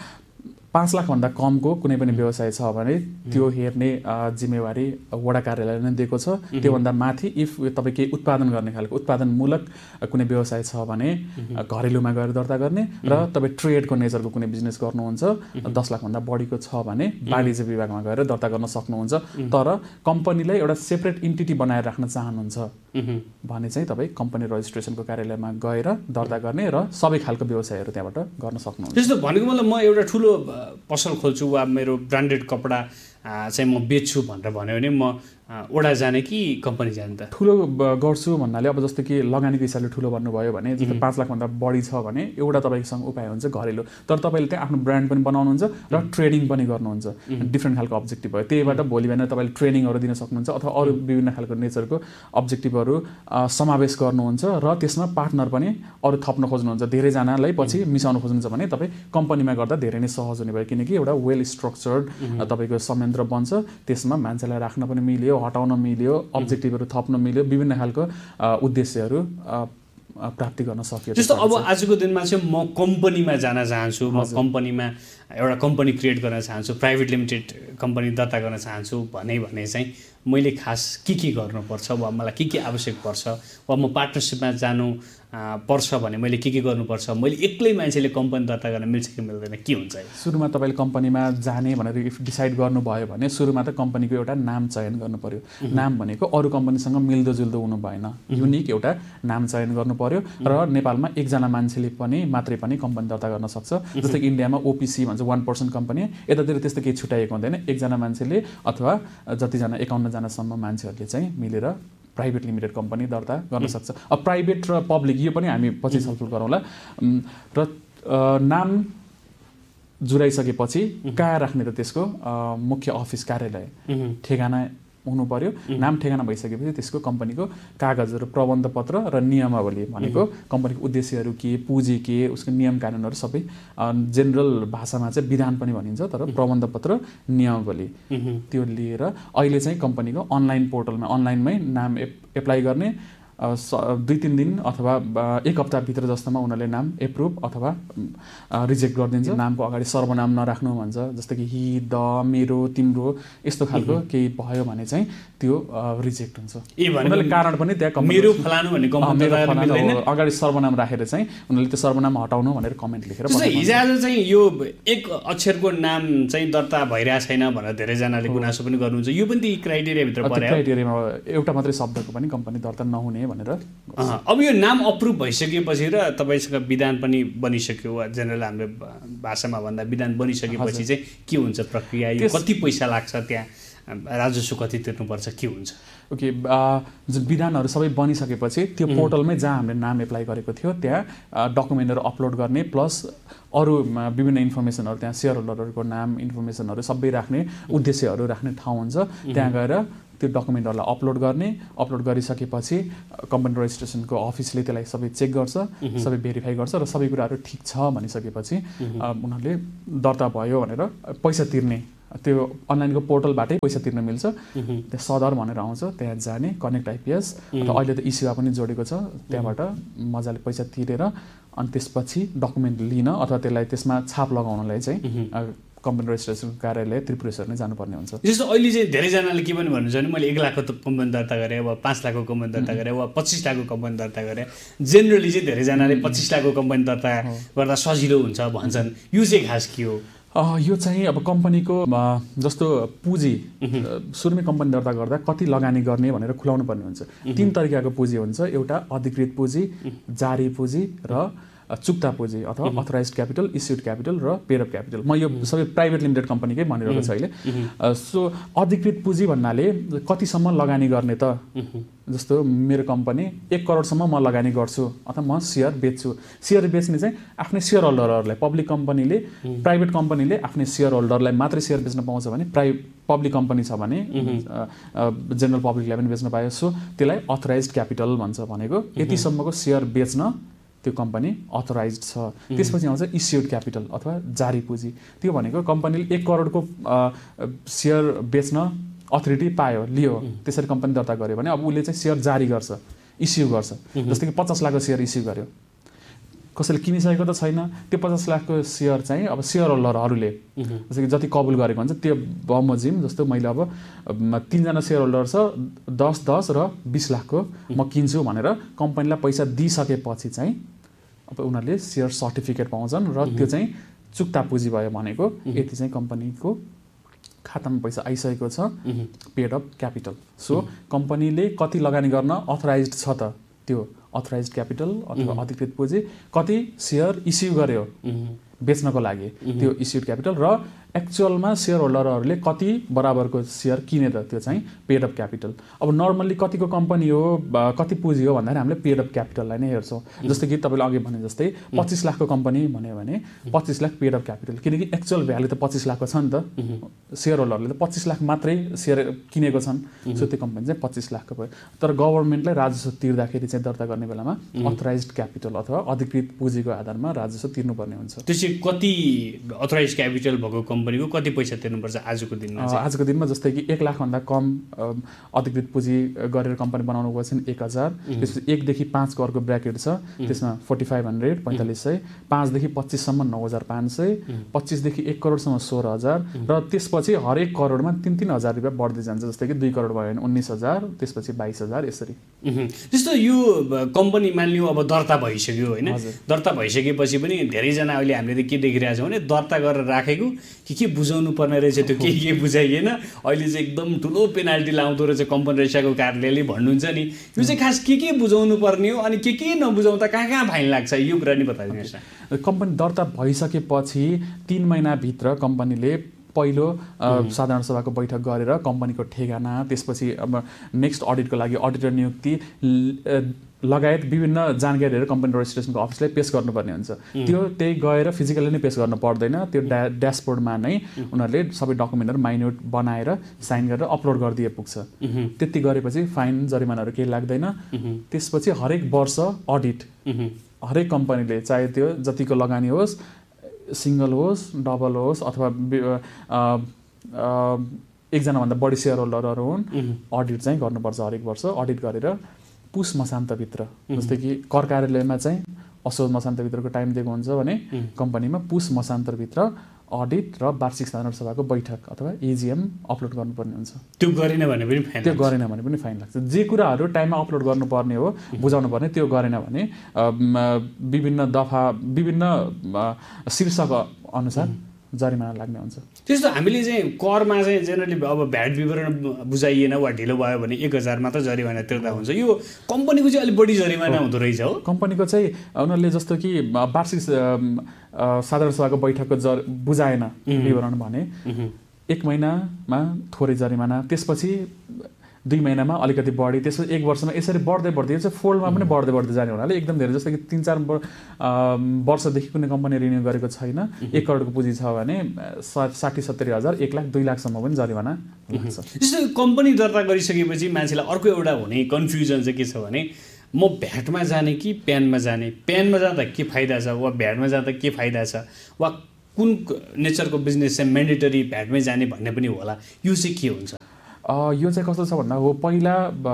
पाँच लाखभन्दा कमको कुनै पनि व्यवसाय छ भने त्यो हेर्ने जिम्मेवारी वडा कार्यालयले नै दिएको छ। त्योभन्दा माथि इफ तपाईँ केही उत्पादन गर्ने खालको उत्पादनमूलक कुनै व्यवसाय छ भने घरेलुमा गएर दर्ता गर्ने र तपाईँ ट्रेडको नेचरको कुनै बिजनेस गर्नुहुन्छ दस लाखभन्दा बढीको छ भने वाणिज्य विभागमा गएर दर्ता गर्न सक्नुहुन्छ। तर कम्पनीलाई एउटा सेपरेट इन्टिटी बनाएर राख्न चाहनुहुन्छ भने चाहिँ तपाईँ कम्पनी रजिस्ट्रेसनको कार्यालयमा गएर दर्ता गर्ने र सबै खालको व्यवसायहरू त्यहाँबाट गर्न सक्नुहुन्छ। त्यस्तो भनेको मतलब म एउटा ठुलो पसल खोल्छु वा मेरो ब्रान्डेड कपडा चाहिँ म बेच्छु भनेर भन्यो भने म वडा जाने कि कम्पनी जाने त? ठुलो गर्छु भन्नाले अब जस्तो कि लगानीको हिसाबले ठुलो भन्नुभयो भने जस्तो पाँच लाखभन्दा बढी छ भने एउटा तपाईँसँग उपाय हुन्छ घरेलु। तर तपाईँले त्यहाँ आफ्नो ब्रान्ड पनि बनाउनुहुन्छ र ट्रेडिङ पनि गर्नुहुन्छ, डिफ्रेन्ट खालको अब्जेक्टिभ भयो। त्यहीबाट भोलि बिहान तपाईँले ट्रेनिङहरू दिन सक्नुहुन्छ अथवा अरू विभिन्न खालको नेचरको अब्जेक्टिभहरू समावेश गर्नुहुन्छ र त्यसमा पार्टनर पनि अरू थप्न खोज्नुहुन्छ, धेरैजनालाई पछि मिसाउन खोज्नुहुन्छ भने तपाईँ कम्पनीमा गर्दा धेरै नै सहज हुने भयो। किनकि एउटा वेल स्ट्रक्चर्ड तपाईँको संयन्त्र बन्छ, त्यसमा मान्छेलाई राख्न पनि मिल्यो, हटाउन मिल्यो, अब्जेक्टिभहरू थप्न मिल्यो, विभिन्न खालको उद्देश्यहरू प्राप्ति गर्न सकियो। जस्तो अब आजको दिनमा चाहिँ म कम्पनीमा जान चाहन्छु, म कम्पनीमा एउटा कम्पनी क्रिएट गर्न चाहन्छु, प्राइभेट लिमिटेड कम्पनी दर्ता गर्न चाहन्छु भने भने चाहिँ मैले खास के के गर्नुपर्छ वा मलाई के के आवश्यक पर्छ वा म पार्टनरसिपमा जानु पर्छ भने मैले के के गर्नुपर्छ? मैले एक्लै मान्छेले कम्पनी दर्ता गर्न मिल्छ कि मिल्दैन, के हुन्छ? सुरुमा तपाईँले कम्पनीमा जाने भनेर इफ डिसाइड गर्नुभयो भने सुरुमा त कम्पनीको एउटा नाम चयन गर्नु पर्यो। नाम भनेको अरू कम्पनीसँग मिल्दोजुल्दो हुनु भएन, युनिक एउटा नाम चयन गर्नु पर्यो। र नेपालमा एकजना मान्छेले पनि मात्रै पनि कम्पनी दर्ता गर्न सक्छ। जस्तै कि इन्डियामा ओपिसी भन्छ वान पर्सन कम्पनी, यतातिर त्यस्तो केही छुट्याएको हुँदैन। एकजना मान्छेले अथवा जतिजना एकाउन्नजनासम्म मान्छेहरूले चाहिँ मिलेर प्राइभेट लिमिटेड कम्पनी दर्ता गर्न सक्छ। अब प्राइभेट र पब्लिक यो पनि हामी पछि छलफल गरौँला। र नाम जुराइसकेपछि कहाँ राख्ने त त्यसको मुख्य अफिस कार्यालय ठेगाना हुनु पर्यो। नाम ठेगाना भइसकेपछि त्यसको कम्पनीको कागजहरू, प्रबन्ध पत्र र नियमावली भनेको कम्पनीको उद्देश्यहरू के, पुँजी के, उसको नियम कानुनहरू सबै जेनरल भाषामा चाहिँ विधान पनि भनिन्छ, तर प्रबन्ध पत्र नियमावली त्यो लिएर अहिले चाहिँ कम्पनीको अनलाइन पोर्टलमा अनलाइनमै नाम एप्लाई गर्ने दुई तिन दिन अथवा एक हप्ताभित्र जस्तोमा उनीहरूले नाम एप्रुभ अथवा रिजेक्ट गरिदिन्छ। नामको अगाडि सर्वनाम नराख्नु भन्छ, जस्तो कि हि, द, मेरो, तिम्रो यस्तो खालको केही भयो भने चाहिँ त्यो रिजेक्ट हुन्छ। उनीहरूले कारण पनि त्यहाँ मेरो फलानु भन्ने कम्पनी अगाडि सर्वनाम राखेर चाहिँ उनीहरूले त्यो सर्वनाम हटाउनु भनेर कमेन्ट लेखेर हिजोआज चाहिँ यो एक अक्षरको नाम चाहिँ दर्ता भइरहेको छैन भनेर धेरैजनाले गुनासो पनि गर्नुहुन्छ। यो पनि क्राइटेरियाभित्र पर्यो। क्राइटेरियामा एउटा मात्रै शब्दको पनि कम्पनी दर्ता नहुने भनेर। अब यो नाम अप्रुभ भइसकेपछि र तपाईँसँग विधान पनि बनिसक्यो, वा जेनरल हाम्रो भाषामा भन्दा विधान बनिसकेपछि चाहिँ के हुन्छ प्रक्रिया? यो कति पैसा लाग्छ त्यहाँ राजस्व कति तिर्नुपर्छ के हुन्छ? ओके, जुन विधानहरू सबै बनिसकेपछि त्यो पोर्टलमै जहाँ हामीले नाम एप्लाई गरेको थियो त्यहाँ डकुमेन्टहरू अपलोड गर्ने प्लस अरू विभिन्न इन्फर्मेसनहरू त्यहाँ सेयर होल्डरहरूको नाम इन्फर्मेसनहरू सबै राख्ने उद्देश्यहरू राख्ने ठाउँ हुन्छ। त्यहाँ गएर त्यो डकुमेन्टहरूलाई अपलोड गर्ने, अपलोड गरिसकेपछि कम्पनी रेजिस्ट्रेसनको अफिसले त्यसलाई सबै चेक गर्छ, सबै भेरिफाई गर्छ र सबै कुराहरू ठिक छ भनिसकेपछि उनीहरूले दर्ता भयो भनेर पैसा तिर्ने, त्यो अनलाइनको पोर्टलबाटै पैसा तिर्न मिल्छ। त्यहाँ सदर भनेर आउँछ, त्यहाँ जाने कनेक्ट आइपिएस र अहिले त इसेवा पनि जोडेको छ, त्यहाँबाट मजाले पैसा तिरेर अनि त्यसपछि डकुमेन्ट लिन अथवा त्यसलाई त्यसमा छाप लगाउनलाई चाहिँ कम्पनी रेजिस्ट्रेसन कार्यालय त्रिपुरेश्वर नै जानुपर्ने हुन्छ। जस्तो अहिले चाहिँ धेरैजनाले के पनि भन्नुहुन्छ भने मैले एक लाखको त कम्पनी दर्ता गरेँ वा पाँच लाखको कम्पनी दर्ता गरेँ वा पच्चिस लाखको कम्पनी दर्ता गरेँ। जेनरली चाहिँ धेरैजनाले पच्चिस लाखको कम्पनी दर्ता गर्दा सजिलो हुन्छ भन्छन्, यो चाहिँ खास के हो? यो चाहिँ अब कम्पनीको जस्तो पुँजी सुरुमै कम्पनी दर्ता गर्दा कति लगानी गर्ने भनेर खुलाउनु पर्ने हुन्छ। तीन तरिकाको पुँजी हुन्छ, एउटा अधिकृत पुँजी, जारी पुँजी र चुक्ता पुँजी अथवा अथराइज्ड क्यापिटल, इस्युड क्यापिटल र पेड अप क्यापिटल। म यो सबै प्राइभेट लिमिटेड कम्पनीकै भनिरहेको छु अहिले। सो अधिकृत पुँजी भन्नाले कतिसम्म लगानी गर्ने त, जस्तो मेरो कम्पनी एक करोडसम्म म लगानी गर्छु अथवा म सेयर बेच्छु। सेयर बेच्ने चाहिँ आफ्नै सेयर होल्डरहरूलाई, पब्लिक कम्पनीले प्राइभेट कम्पनीले आफ्नै सेयर होल्डरलाई मात्रै सेयर बेच्न पाउँछ भने, प्राइ पब्लिक कम्पनी छ भने जेनरल पब्लिकलाई पनि बेच्न पायो। सो त्यसलाई अथराइज्ड क्यापिटल भन्छ, भनेको यतिसम्मको सेयर बेच्न त्यो कम्पनी अथराइज्ड छ। त्यसपछि आउँछ इस्युड क्यापिटल अथवा जारी पुँजी। त्यो भनेको कम्पनीले एक करोडको सेयर बेच्न अथोरिटी पायो, लियो, त्यसरी कम्पनी दर्ता गर्यो भने अब उसले चाहिँ सेयर जारी गर्छ, इस्यु गर्छ। जस्तै कि पचास लाखको सेयर इस्यु गर्यो, कसैले किनिसकेको त छैन, त्यो पचास लाखको सेयर चाहिँ अब सेयर होल्डरहरूले जस्तै कि जति कबुल गरेको हुन्छ त्यो बमोजिम, जस्तो मैले अब तिनजना सेयर होल्डर छ, दस दस र बिस लाखको म किन्छु भनेर कम्पनीलाई पैसा दिइसकेपछि चाहिँ अब उनीहरूले सेयर सर्टिफिकेट पाउँछन् र त्यो चाहिँ चुक्ता पुँजी भयो, भनेको यति चाहिँ कम्पनीको खातामा पैसा आइसकेको छ, पेड अप क्यापिटल। सो कम्पनीले कति लगानी गर्न अथराइज्ड छ त, त्यो अथराइज्ड क्यापिटल अथवा अधिकृत पुँजी, कति सेयर इस्यु गर्यो बेच्नको लागि त्यो इस्युड क्यापिटल, र एक्चुअलमा सेयर होल्डरहरूले कति बराबरको सेयर किने त, त्यो चाहिँ पेड अप क्यापिटल। अब नर्मल्ली कतिको कम्पनी हो, कति पुँजी हो भन्दाखेरि हामीले पेड अप क्यापिटललाई नै हेर्छौँ। जस्तै कि तपाईँले अघि भने जस्तै पच्चिस लाखको कम्पनी भन्यो भने पच्चिस लाख पेड अप क्यापिटल, किनकि एक्चुअल भ्यालु त पच्चिस लाखको छ नि त, सेयर होल्डरले त पच्चिस लाख मात्रै सेयर किनेको छन्। सो त्यो कम्पनी चाहिँ पच्चिस लाखको भयो। तर गभर्मेन्टलाई राजस्व तिर्दाखेरि चाहिँ दर्ता गर्ने बेलामा अथराइज्ड क्यापिटल अथवा अधिकृत पुँजीको आधारमा राजस्व तिर्नुपर्ने हुन्छ। त्यसै कति अथराइज्ड क्यापिटल भएको कम्पनीको कति पैसा तिर्नुपर्छ आजको दिनमा? आजको दिनमा जस्तै कि एक लाखभन्दा कम अधिकृत पुँजी गरेर कम्पनी बनाउनु गएको छ एक हजार, त्यसपछि एकदेखि पाँच करोडको ब्राकेट छ, त्यसमा फोर्टी फाइभ हन्ड्रेड पैँतालिस सय, पाँचदेखि पच्चिससम्म नौ हजार पाँच सय, पच्चिसदेखि एक करोडसम्म सोह्र हजार, र त्यसपछि हरेक करोडमा तिन तिन हजार रुपियाँ बढ्दै जान्छ। जस्तै कि दुई करोड भयो भने उन्नाइस हजार, त्यसपछि बाइस हजार, यसरी। जस्तो यो कम्पनी मानिलियो अब दर्ता भइसक्यो होइन, दर्ता भइसकेपछि पनि धेरैजना अहिले हामीले के देखिरहेको छौँ भने दर्ता गरेर राखेको के के बुझाउनु पर्ने रहेछ, त्यो के के बुझाइएन, अहिले चाहिँ एकदम ठुलो पेनाल्टी लाउँदो रहेछ कम्पनी रजिस्ट्रारको कार्यालयले भन्नुहुन्छ नि। यो चाहिँ खास के के बुझाउनु पर्ने हो अनि के के नबुझाउँदा कहाँ कहाँ फाइन लाग्छ, यो कुरा नि बताइदिनुहोस् न। कम्पनी दर्ता भइसकेपछि तिन महिनाभित्र कम्पनीले पहिलो साधारण सभाको बैठक गरेर कम्पनीको ठेगाना, त्यसपछि अब नेक्स्ट अडिटको लागि अडिटर नियुक्ति लगायत विभिन्न जानकारीहरू कम्पनी रेजिस्ट्रेसनको अफिसलाई पेश गर्नुपर्ने हुन्छ। त्यो त्यही गएर फिजिकली नै पेश गर्नु पर्दैन, त्यो ड्या ड्यासबोर्डमा नै उनीहरूले सबै डकुमेन्टहरू माइन्युट बनाएर साइन गरेर अपलोड गरिदिए पुग्छ। त्यति गरेपछि फाइन जरिमानाहरू केही लाग्दैन। त्यसपछि हरेक वर्ष अडिट हरेक कम्पनीले, चाहे त्यो जतिको लगानी होस्, सिङ्गल होस्, डबल होस्, अथवा एकजनाभन्दा बढी सेयर होल्डरहरू हुन्, अडिट चाहिँ गर्नुपर्छ हरेक वर्ष। अडिट गरेर पुस मसान्तभित्र, जस्तै कि कर कार्यालयमा चाहिँ असोज मसान्तभित्रको टाइम दिएको हुन्छ भने कम्पनीमा पुस मसान्तभित्र अडिट र वार्षिक साधारण सभाको बैठक अथवा एजिएम अपलोड गर्नुपर्ने हुन्छ। त्यो गरेन भने पनि फाइन त्यो गरेन भने पनि फाइन लाग्छ। जे कुराहरू टाइममा अपलोड गर्नुपर्ने हो, बुझाउनु पर्ने, त्यो गरेन भने विभिन्न दफा विभिन्न शीर्षक अनुसार जरिमाना लाग्ने हुन्छ। त्यस्तो हामीले चाहिँ करमा चाहिँ जेनरली अब भ्याट विवरण बुझाइएन वा ढिलो भयो भने एक हजार मात्र जरिमाना तिर्दा हुन्छ। यो कम्पनीको चाहिँ अलिक बढी जरिमाना हुँदो रहेछ हो। कम्पनीको चाहिँ उनीहरूले जस्तो कि वार्षिक साधारण सभाको बैठकको जर बुझाएन विवरण भने एक महिनामा थोरै जरिमाना, त्यसपछि दुई महिनामा अलिकति बढी, त्यसपछि एक वर्षमा यसरी बढ्दै बढ्दै यो चाहिँ फोल्डमा पनि बढ्दै बढ्दै जाने हुनाले एकदम धेरै जस्तो कि तिन चार वर्षदेखि कुनै कम्पनी रिन्यू गरेको छैन, एक करोडको पुँजी छ भने साठी सत्तरी हजार एक लाख दुई लाखसम्म पनि जरिमाना लाग्छ। जस्तो कम्पनी दर्ता गरिसकेपछि मान्छेलाई अर्को एउटा हुने कन्फ्युजन चाहिँ के छ भने म भ्याटमा जाने कि प्यानमा जाने, प्यानमा जाँदा के फाइदा छ वा भ्याटमा जाँदा के फाइदा छ, वा कुन नेचरको बिजनेस चाहिँ म्यान्डेटरी भ्याटमै जाने भन्ने पनि होला, यो चाहिँ के हुन्छ? यो चाहिँ कस्तो छ भन्दा हो, पहिला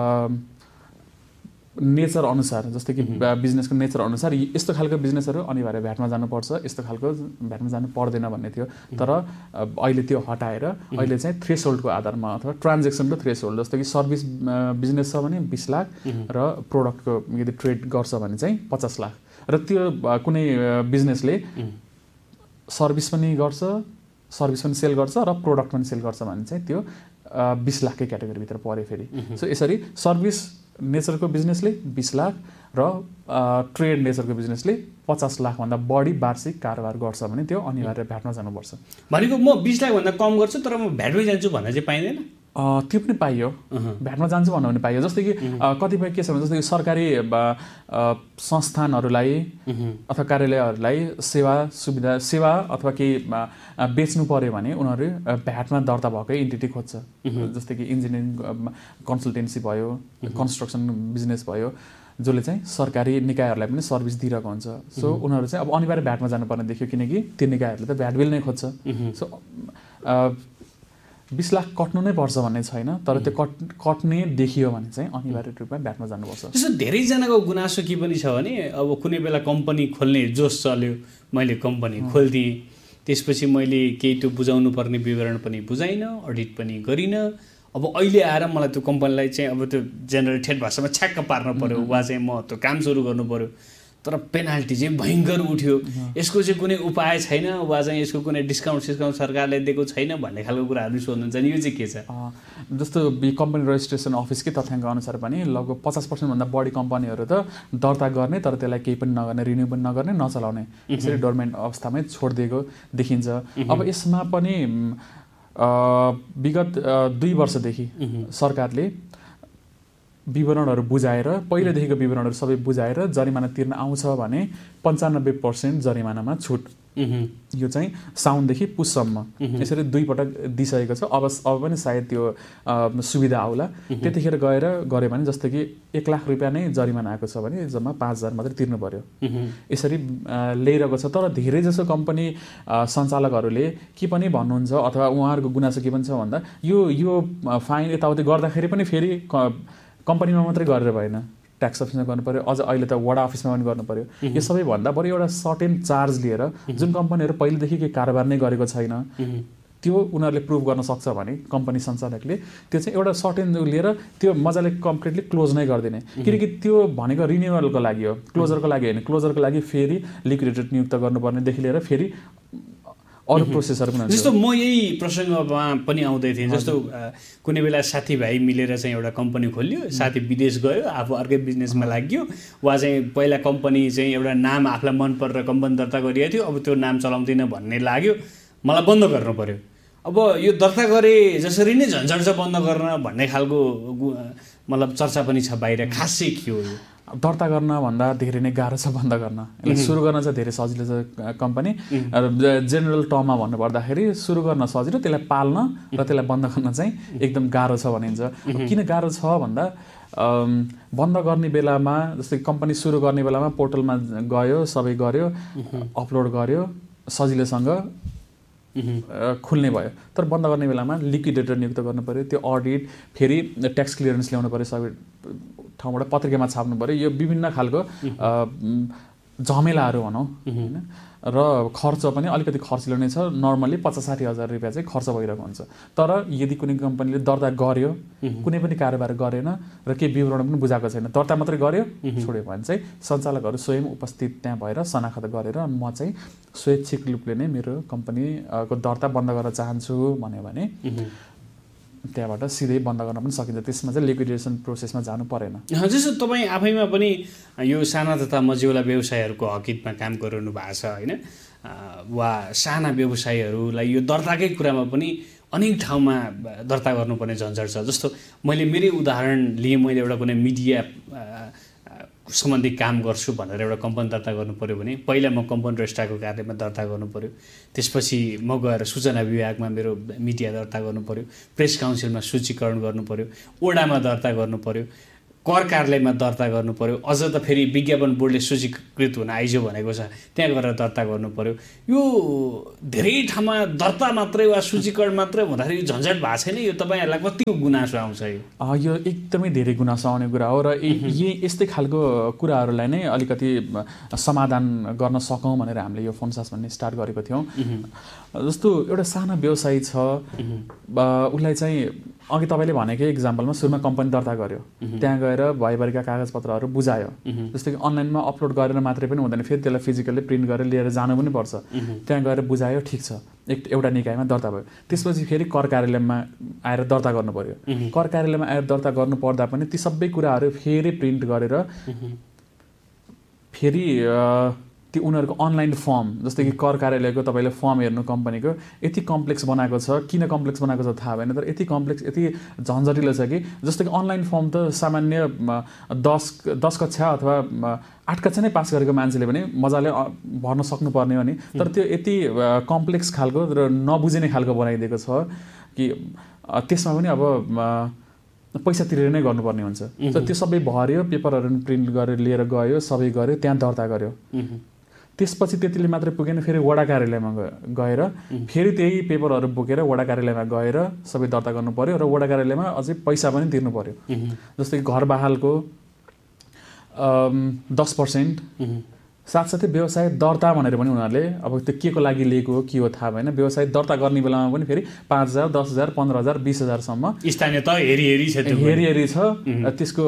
नेचर अनुसार, जस्तै कि बिजनेसको नेचर अनुसार यस्तो खालको बिजनेसहरू अनिवार्य भ्याटमा जानुपर्छ, यस्तो खालको भ्याटमा जानु पर्दैन भन्ने थियो। तर अहिले त्यो हटाएर अहिले चाहिँ थ्रेसहोल्डको आधारमा अथवा ट्रान्जेक्सनको थ्रेसहोल्ड, जस्तो कि सर्भिस बिजनेस छ भने बिस लाख र प्रोडक्टको यदि ट्रेड गर्छ भने चाहिँ पचास लाख, र त्यो कुनै बिजनेसले सर्भिस पनि गर्छ, सर्भिस पनि सेल गर्छ र प्रोडक्ट पनि सेल गर्छ भने चाहिँ त्यो बिस लाखकै क्याटेगोरीभित्र पऱ्यो फेरि। सो यसरी सर्भिस नेचरको बिजनेसले बिस लाख र ट्रेड नेचरको बिजनेसले पचास लाखभन्दा बढी वार्षिक कारोबार गर्छ भने त्यो अनिवार्य भ्याटमा जानुपर्छ। भनेको म बिस लाखभन्दा कम गर्छु तर म भ्याटमै जान्छु भन्न चाहिँ पाइँदैन? त्यो पनि पाइयो, भ्याटमा जान्छु भन्नु पनि पाइयो। जस्तै कि कतिपय के छ भने जस्तै कि सरकारी संस्थानहरूलाई अथवा कार्यालयहरूलाई सेवा सुविधा सेवा अथवा केही बेच्नु पर्यो भने उनीहरू भ्याटमा दर्ता भएकै इन्टिटी खोज्छ। जस्तै कि इन्जिनियरिङ कन्सल्टेन्सी भयो, कन्स्ट्रक्सन बिजनेस भयो, जसले चाहिँ सरकारी निकायहरूलाई पनि सर्भिस दिइरहेको हुन्छ। सो उनीहरू चाहिँ अब अनिवार्य भ्याटमा जानुपर्ने देखियो, किनकि त्यो निकायहरूले त भ्याट बिल नै खोज्छ। सो बिस लाख कट्नु नै पर्छ भन्ने छैन, तर त्यो कट कट्ने देखियो भने चाहिँ अनिवार्य रूपमा भ्याटमा जानुपर्छ। त्यसो धेरैजनाको गुनासो के पनि छ भने अब कुनै बेला कम्पनी खोल्ने जोस चल्यो, मैले कम्पनी खोलिदिएँ, त्यसपछि मैले केही त्यो बुझाउनु पर्ने विवरण पनि बुझाइनँ, अडिट पनि गरिनँ। अब अहिले आएर मलाई त्यो कम्पनीलाई चाहिँ अब त्यो जेनरल ठेट भाषामा छ्याक्क पार्नु पऱ्यो, वा चाहिँ म त्यो काम सुरु गर्नु पऱ्यो, तर पेनाल्टी चाहिँ भयङ्कर उठ्यो, यसको चाहिँ कुनै उपाय छैन, वा चाहिँ यसको कुनै डिस्काउन्ट सिस्काउन्ट सरकारले दिएको छैन भन्ने खालको कुराहरू सोध्नुहुन्छ नि, यो चाहिँ के छ? जस्तो कम्पनी रजिस्ट्रेसन अफिसकै तथ्याङ्क अनुसार पनि लगभग पचास पर्सेन्टभन्दा बढी कम्पनीहरू त दर्ता गर्ने तर त्यसलाई केही पनि नगर्ने, रिन्यू पनि नगर्ने, नचलाउने, यसरी डोर्मेन्ट अवस्थामै छोडिदिएको देखिन्छ। अब यसमा पनि विगत दुई वर्षदेखि सरकारले विवरणहरू बुझाएर, पहिलेदेखिको विवरणहरू सबै बुझाएर जरिमाना तिर्न आउँछ भने पन्चानब्बे पर्सेन्ट जरिमानामा छुट, यो चाहिँ साउनदेखि पुससम्म यसरी दुईपटक दिइसकेको छ। अब अब पनि सायद त्यो सुविधा आउला, त्यतिखेर गएर गऱ्यो भने जस्तो कि एक लाख रुपियाँ नै जरिमाना आएको छ भने जम्मा पाँच हजार मात्रै तिर्नु पर्यो, यसरी ल्याइरहेको छ। तर धेरै जसो कम्पनी सञ्चालकहरूले के पनि भन्नुहुन्छ अथवा उहाँहरूको गुनासो के पनि छ भन्दा यो यो फाइन यताउति गर्दाखेरि पनि फेरि कम्पनीमा मात्रै गरेर भएन, ट्याक्स अफिसमा गर्नु पऱ्यो, अझ अहिले त वडा अफिसमा पनि गर्नु पऱ्यो। यो सबैभन्दा बढी एउटा सर्टेन चार्ज लिएर जुन कम्पनीहरू पहिलेदेखि केही कारोबार नै गरेको छैन त्यो उनीहरूले प्रुभ गर्न सक्छ भने कम्पनी सञ्चालकले त्यो चाहिँ एउटा सर्टेन लिएर त्यो मजाले कम्प्लिटली क्लोज नै गरिदिने, किनकि त्यो भनेको रिन्युअलको लागि हो, क्लोजरको लागि होइन। क्लोजरको लागि फेरि लिक्विडेटर नियुक्त गर्नुपर्नेदेखि लिएर फेरि अरू प्रोसेसहरू पनि। जस्तो म यही प्रसङ्गमा पनि आउँदै थिएँ, जस्तो कुनै बेला साथीभाइ मिलेर चाहिँ एउटा कम्पनी खोल्यो, साथी विदेश गयो, आफू अर्कै बिजनेसमा लाग्यो, वा चाहिँ पहिला कम्पनी चाहिँ एउटा नाम आफूलाई मन परेर कम्पनी दर्ता गरिएको थियो, अब त्यो नाम चलाउँदिनँ भन्ने लाग्यो, मलाई बन्द गर्नु पऱ्यो। अब यो दर्ता गरे जसरी नै झन्झट छ बन्द गर्न भन्ने खालको मतलब चर्चा पनि छ बाहिर, खास चाहिँ के हो? दर्ता गर्न भन्दा धेरै नै गाह्रो छ बन्द गर्न। यसलाई सुरु गर्न चाहिँ धेरै सजिलो छ कम्पनी, जेनरल टर्ममा भन्नुपर्दाखेरि सुरु गर्न सजिलो, त्यसलाई पाल्न र त्यसलाई बन्द गर्न चाहिँ एकदम गाह्रो छ भनिन्छ। किन गाह्रो छ भन्दा बन्द गर्ने बेलामा जस्तै कम्पनी सुरु गर्ने बेलामा पोर्टलमा गयो, सबै गर्यो, अपलोड गर्यो, सजिलोसँग खुल्ने भयो। तर बन्द गर्ने बेलामा लिक्विडेटर नियुक्त गर्नु पऱ्यो, त्यो अडिट, फेरि ट्याक्स क्लियरेन्स ल्याउनु पऱ्यो, सबै ठाउँबाट पत्रिकामा छाप्नु पऱ्यो, यो विभिन्न खालको झमेलाहरू भनौँ होइन। र खर्च पनि अलिकति खर्चिलो नै छ, नर्मली पचास साठी हजार रुपियाँ चाहिँ खर्च भइरहेको हुन्छ। तर यदि कुनै कम्पनीले दर्ता गर्यो, कुनै पनि कारोबार गरेन र केही विवरण पनि बुझाएको छैन, दर्ता मात्रै गर्यो छोड्यो भने चाहिँ सञ्चालकहरू स्वयं उपस्थित त्यहाँ भएर शनाखत गरेर म चाहिँ स्वैच्छिक रूपले नै मेरो कम्पनीको दर्ता बन्द गर्न चाहन्छु भन्यो भने त्यहाँबाट सिधै बन्द गर्न पनि सकिन्छ। त्यसमा चाहिँ लिक्विडेसन प्रोसेसमा जानु परेन। जस्तो तपाईँ आफैमा पनि यो साना तथा मझौला व्यवसायहरूको हकितमा काम गरिरहनु भएको छ होइन, वा साना व्यवसायहरूलाई यो दर्ताकै कुरामा पनि अनेक ठाउँमा दर्ता गर्नुपर्ने झन्झट छ। जस्तो मैले मेरै उदाहरण लिएँ, मैले एउटा कुनै मिडिया सम्बन्धी काम गर्छु भनेर एउटा कम्पनी दर्ता गर्नु पऱ्यो भने पहिला म कम्पनी रजिस्ट्रारको कार्यालयमा दर्ता गर्नु पऱ्यो, त्यसपछि म गएर सूचना विभागमा मेरो मिडिया दर्ता गर्नु पऱ्यो, प्रेस काउन्सिलमा सूचीकरण गर्नु पऱ्यो, ओडामा दर्ता गर्नु पऱ्यो, कर कार्यालयमा दर्ता गर्नु पऱ्यो, अझ त फेरि विज्ञापन बोर्डले सूचीकृत हुन आइज्यो भनेको छ त्यहाँ गएर दर्ता गर्नु पऱ्यो। यो धेरै ठाउँमा दर्ता मात्रै वा सूचीकरण मात्रै हुँदाखेरि झन्झट भएको छैन? यो तपाईँहरूलाई कतिको गुनासो आउँछ? यो यो एकदमै धेरै गुनासो आउने कुरा हो र यही यस्तै खालको कुराहरूलाई नै अलिकति समाधान गर्न सकौँ भनेर हामीले यो फोन सास भन्ने स्टार्ट गरेको थियौँ। जस्तो एउटा सानो व्यवसायी छ, उसलाई चाहिँ अघि तपाईँले भनेकै इक्जाम्पलमा सुरुमा कम्पनी दर्ता गर्यो, त्यहाँ गएर भइभरिका कागजपत्रहरू बुझायो, जस्तो कि अनलाइनमा अपलोड गरेर मात्रै पनि हुँदैन, फेरि त्यसलाई फिजिकल्ली प्रिन्ट गरेर लिएर जानु पनि पर्छ। त्यहाँ गएर बुझायो, ठिक छ, एक एउटा निकायमा दर्ता भयो, त्यसपछि फेरि कर कार्यालयमा आएर दर्ता गर्नु पर्यो। कर कार्यालयमा आएर दर्ता गर्नु पर्दा पनि ती सबै कुराहरू फेरि प्रिन्ट गरेर फेरि त्यो उनीहरूको अनलाइन फर्म, जस्तै कि कर कार्यालयको तपाईँले फर्म हेर्नु कम्पनीको यति कम्प्लेक्स बनाएको छ, किन कम्प्लेक्स बनाएको छ थाहा भएन, तर यति कम्प्लेक्स यति झन्झटिलो छ कि जस्तो कि अनलाइन फर्म त सामान्य दस दस कक्षा अथवा आठ कक्षा नै पास गरेको मान्छेले पनि मजाले भर्न सक्नुपर्ने हो नि, तर त्यो यति कम्प्लेक्स खालको र नबुझिने खालको बनाइदिएको छ कि त्यसमा पनि अब पैसा तिरेर नै गर्नुपर्ने हुन्छ। तर त्यो सबै भर्यो, पेपरहरू प्रिन्ट गरेर लिएर गयो, सबै गऱ्यो, त्यहाँ दर्ता गर्यो, त्यसपछि त्यतिले मात्रै पुगेन, फेरि वडा कार्यालयमा गएर फेरि त्यही पेपरहरू बोकेर वडा कार्यालयमा गएर सबै दर्ता गर्नु पर्यो र वडा कार्यालयमा अझै पैसा पनि तिर्नु पर्यो। जस्तै कि घर बहालको दस पर्सेन्ट, साथसाथै व्यवसाय दर्ता भनेर पनि उनीहरूले अब त्यो के को लागि लिएको हो के हो थाहा भएन, व्यवसाय दर्ता गर्ने बेलामा पनि फेरि पाँच हजार दस हजार पन्ध्र हजार बिस हजारसम्म स्थानीय त हेरी हेरी छ हेरी हेरी छ। त्यसको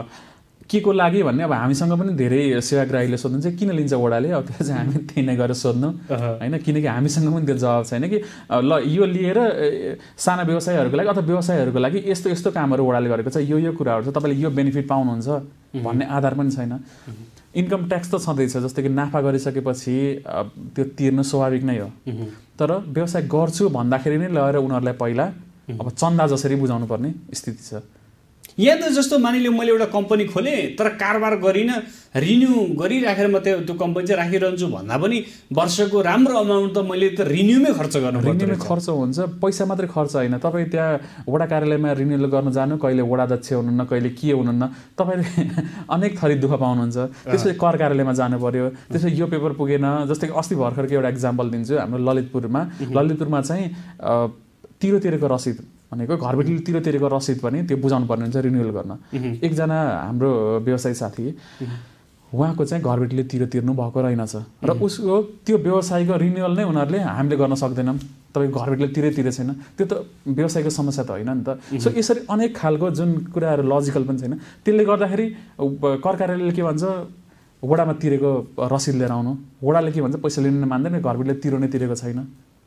के को लागि भन्ने अब हामीसँग पनि धेरै सेवाग्राहीले सोध्नुहुन्छ किन लिन्छ वडाले, अब त्यो चाहिँ हामी त्यही नै गरेर सोध्नु होइन, किनकि हामीसँग पनि त्यो जवाब छैन कि ल यो लिएर साना व्यवसायहरूको लागि अथवा व्यवसायहरूको लागि यस्तो यस्तो कामहरू वडाले गरेको छ, यो यो कुराहरू छ, तपाईँले यो बेनिफिट पाउनुहुन्छ भन्ने आधार पनि छैन। इन्कम ट्याक्स त छँदैछ, जस्तो कि नाफा गरिसकेपछि त्यो तिर्नु स्वाभाविक नै हो, तर व्यवसाय गर्छु भन्दाखेरि नै लगेर उनीहरूलाई पहिला अब चन्दा जसरी बुझाउनु पर्ने स्थिति छ। यहाँ त जस्तो मानिलिउँ मैले एउटा कम्पनी खोलेँ तर कारोबार गरिनँ, रिन्यू गरिराखेर म त्यो त्यो कम्पनी चाहिँ राखिरहन्छु भन्दा पनि वर्षको राम्रो अमाउन्ट त मैले त रिन्यूमै खर्च गर्नु पर्छ। रिन्यूमै खर्च हुन्छ, पैसा मात्रै खर्च होइन। तपाईँ त्यहाँ वडा कार्यालयमा रिन्युअल गर्न जानु, कहिले वडा अध्यक्ष हुनुहुन्न, कहिले के हुनुहुन्न, तपाईँले अनेक थरी दुःख पाउनुहुन्छ। त्यसपछि कर कार्यालयमा जानु पर्यो, त्यसपछि यो पेपर पुगेन। जस्तै कि अस्ति भर्खरको एउटा इक्जाम्पल दिन्छु, हाम्रो ललितपुरमा ललितपुरमा चाहिँ तिरो तिरेको रसिद भनेको घरबेटीले तिरो तिरेको रसिद पनि त्यो बुझाउनु पर्ने हुन्छ रिन्युअल गर्न। एकजना हाम्रो व्यवसायी साथी, उहाँको चाहिँ घरबेटीले तिरो तिर्नु भएको रहेनछ र उसको त्यो व्यवसायको रिन्युअल नै उनीहरूले हामीले गर्न सक्दैनौँ, तपाईँ घरबेटीले तिरै तिरे छैन, त्यो त व्यवसायको समस्या त होइन नि त। सो यसरी अनेक खालको जुन कुराहरू लजिकल पनि छैन, त्यसले गर्दाखेरि कर कार्यालयले के भन्छ, वडामा तिरेको रसिद लिएर आउनु, वडाले के भन्छ पैसा लिनु मान्दैन, घरबेटीले तिरो नै तिरेको छैन।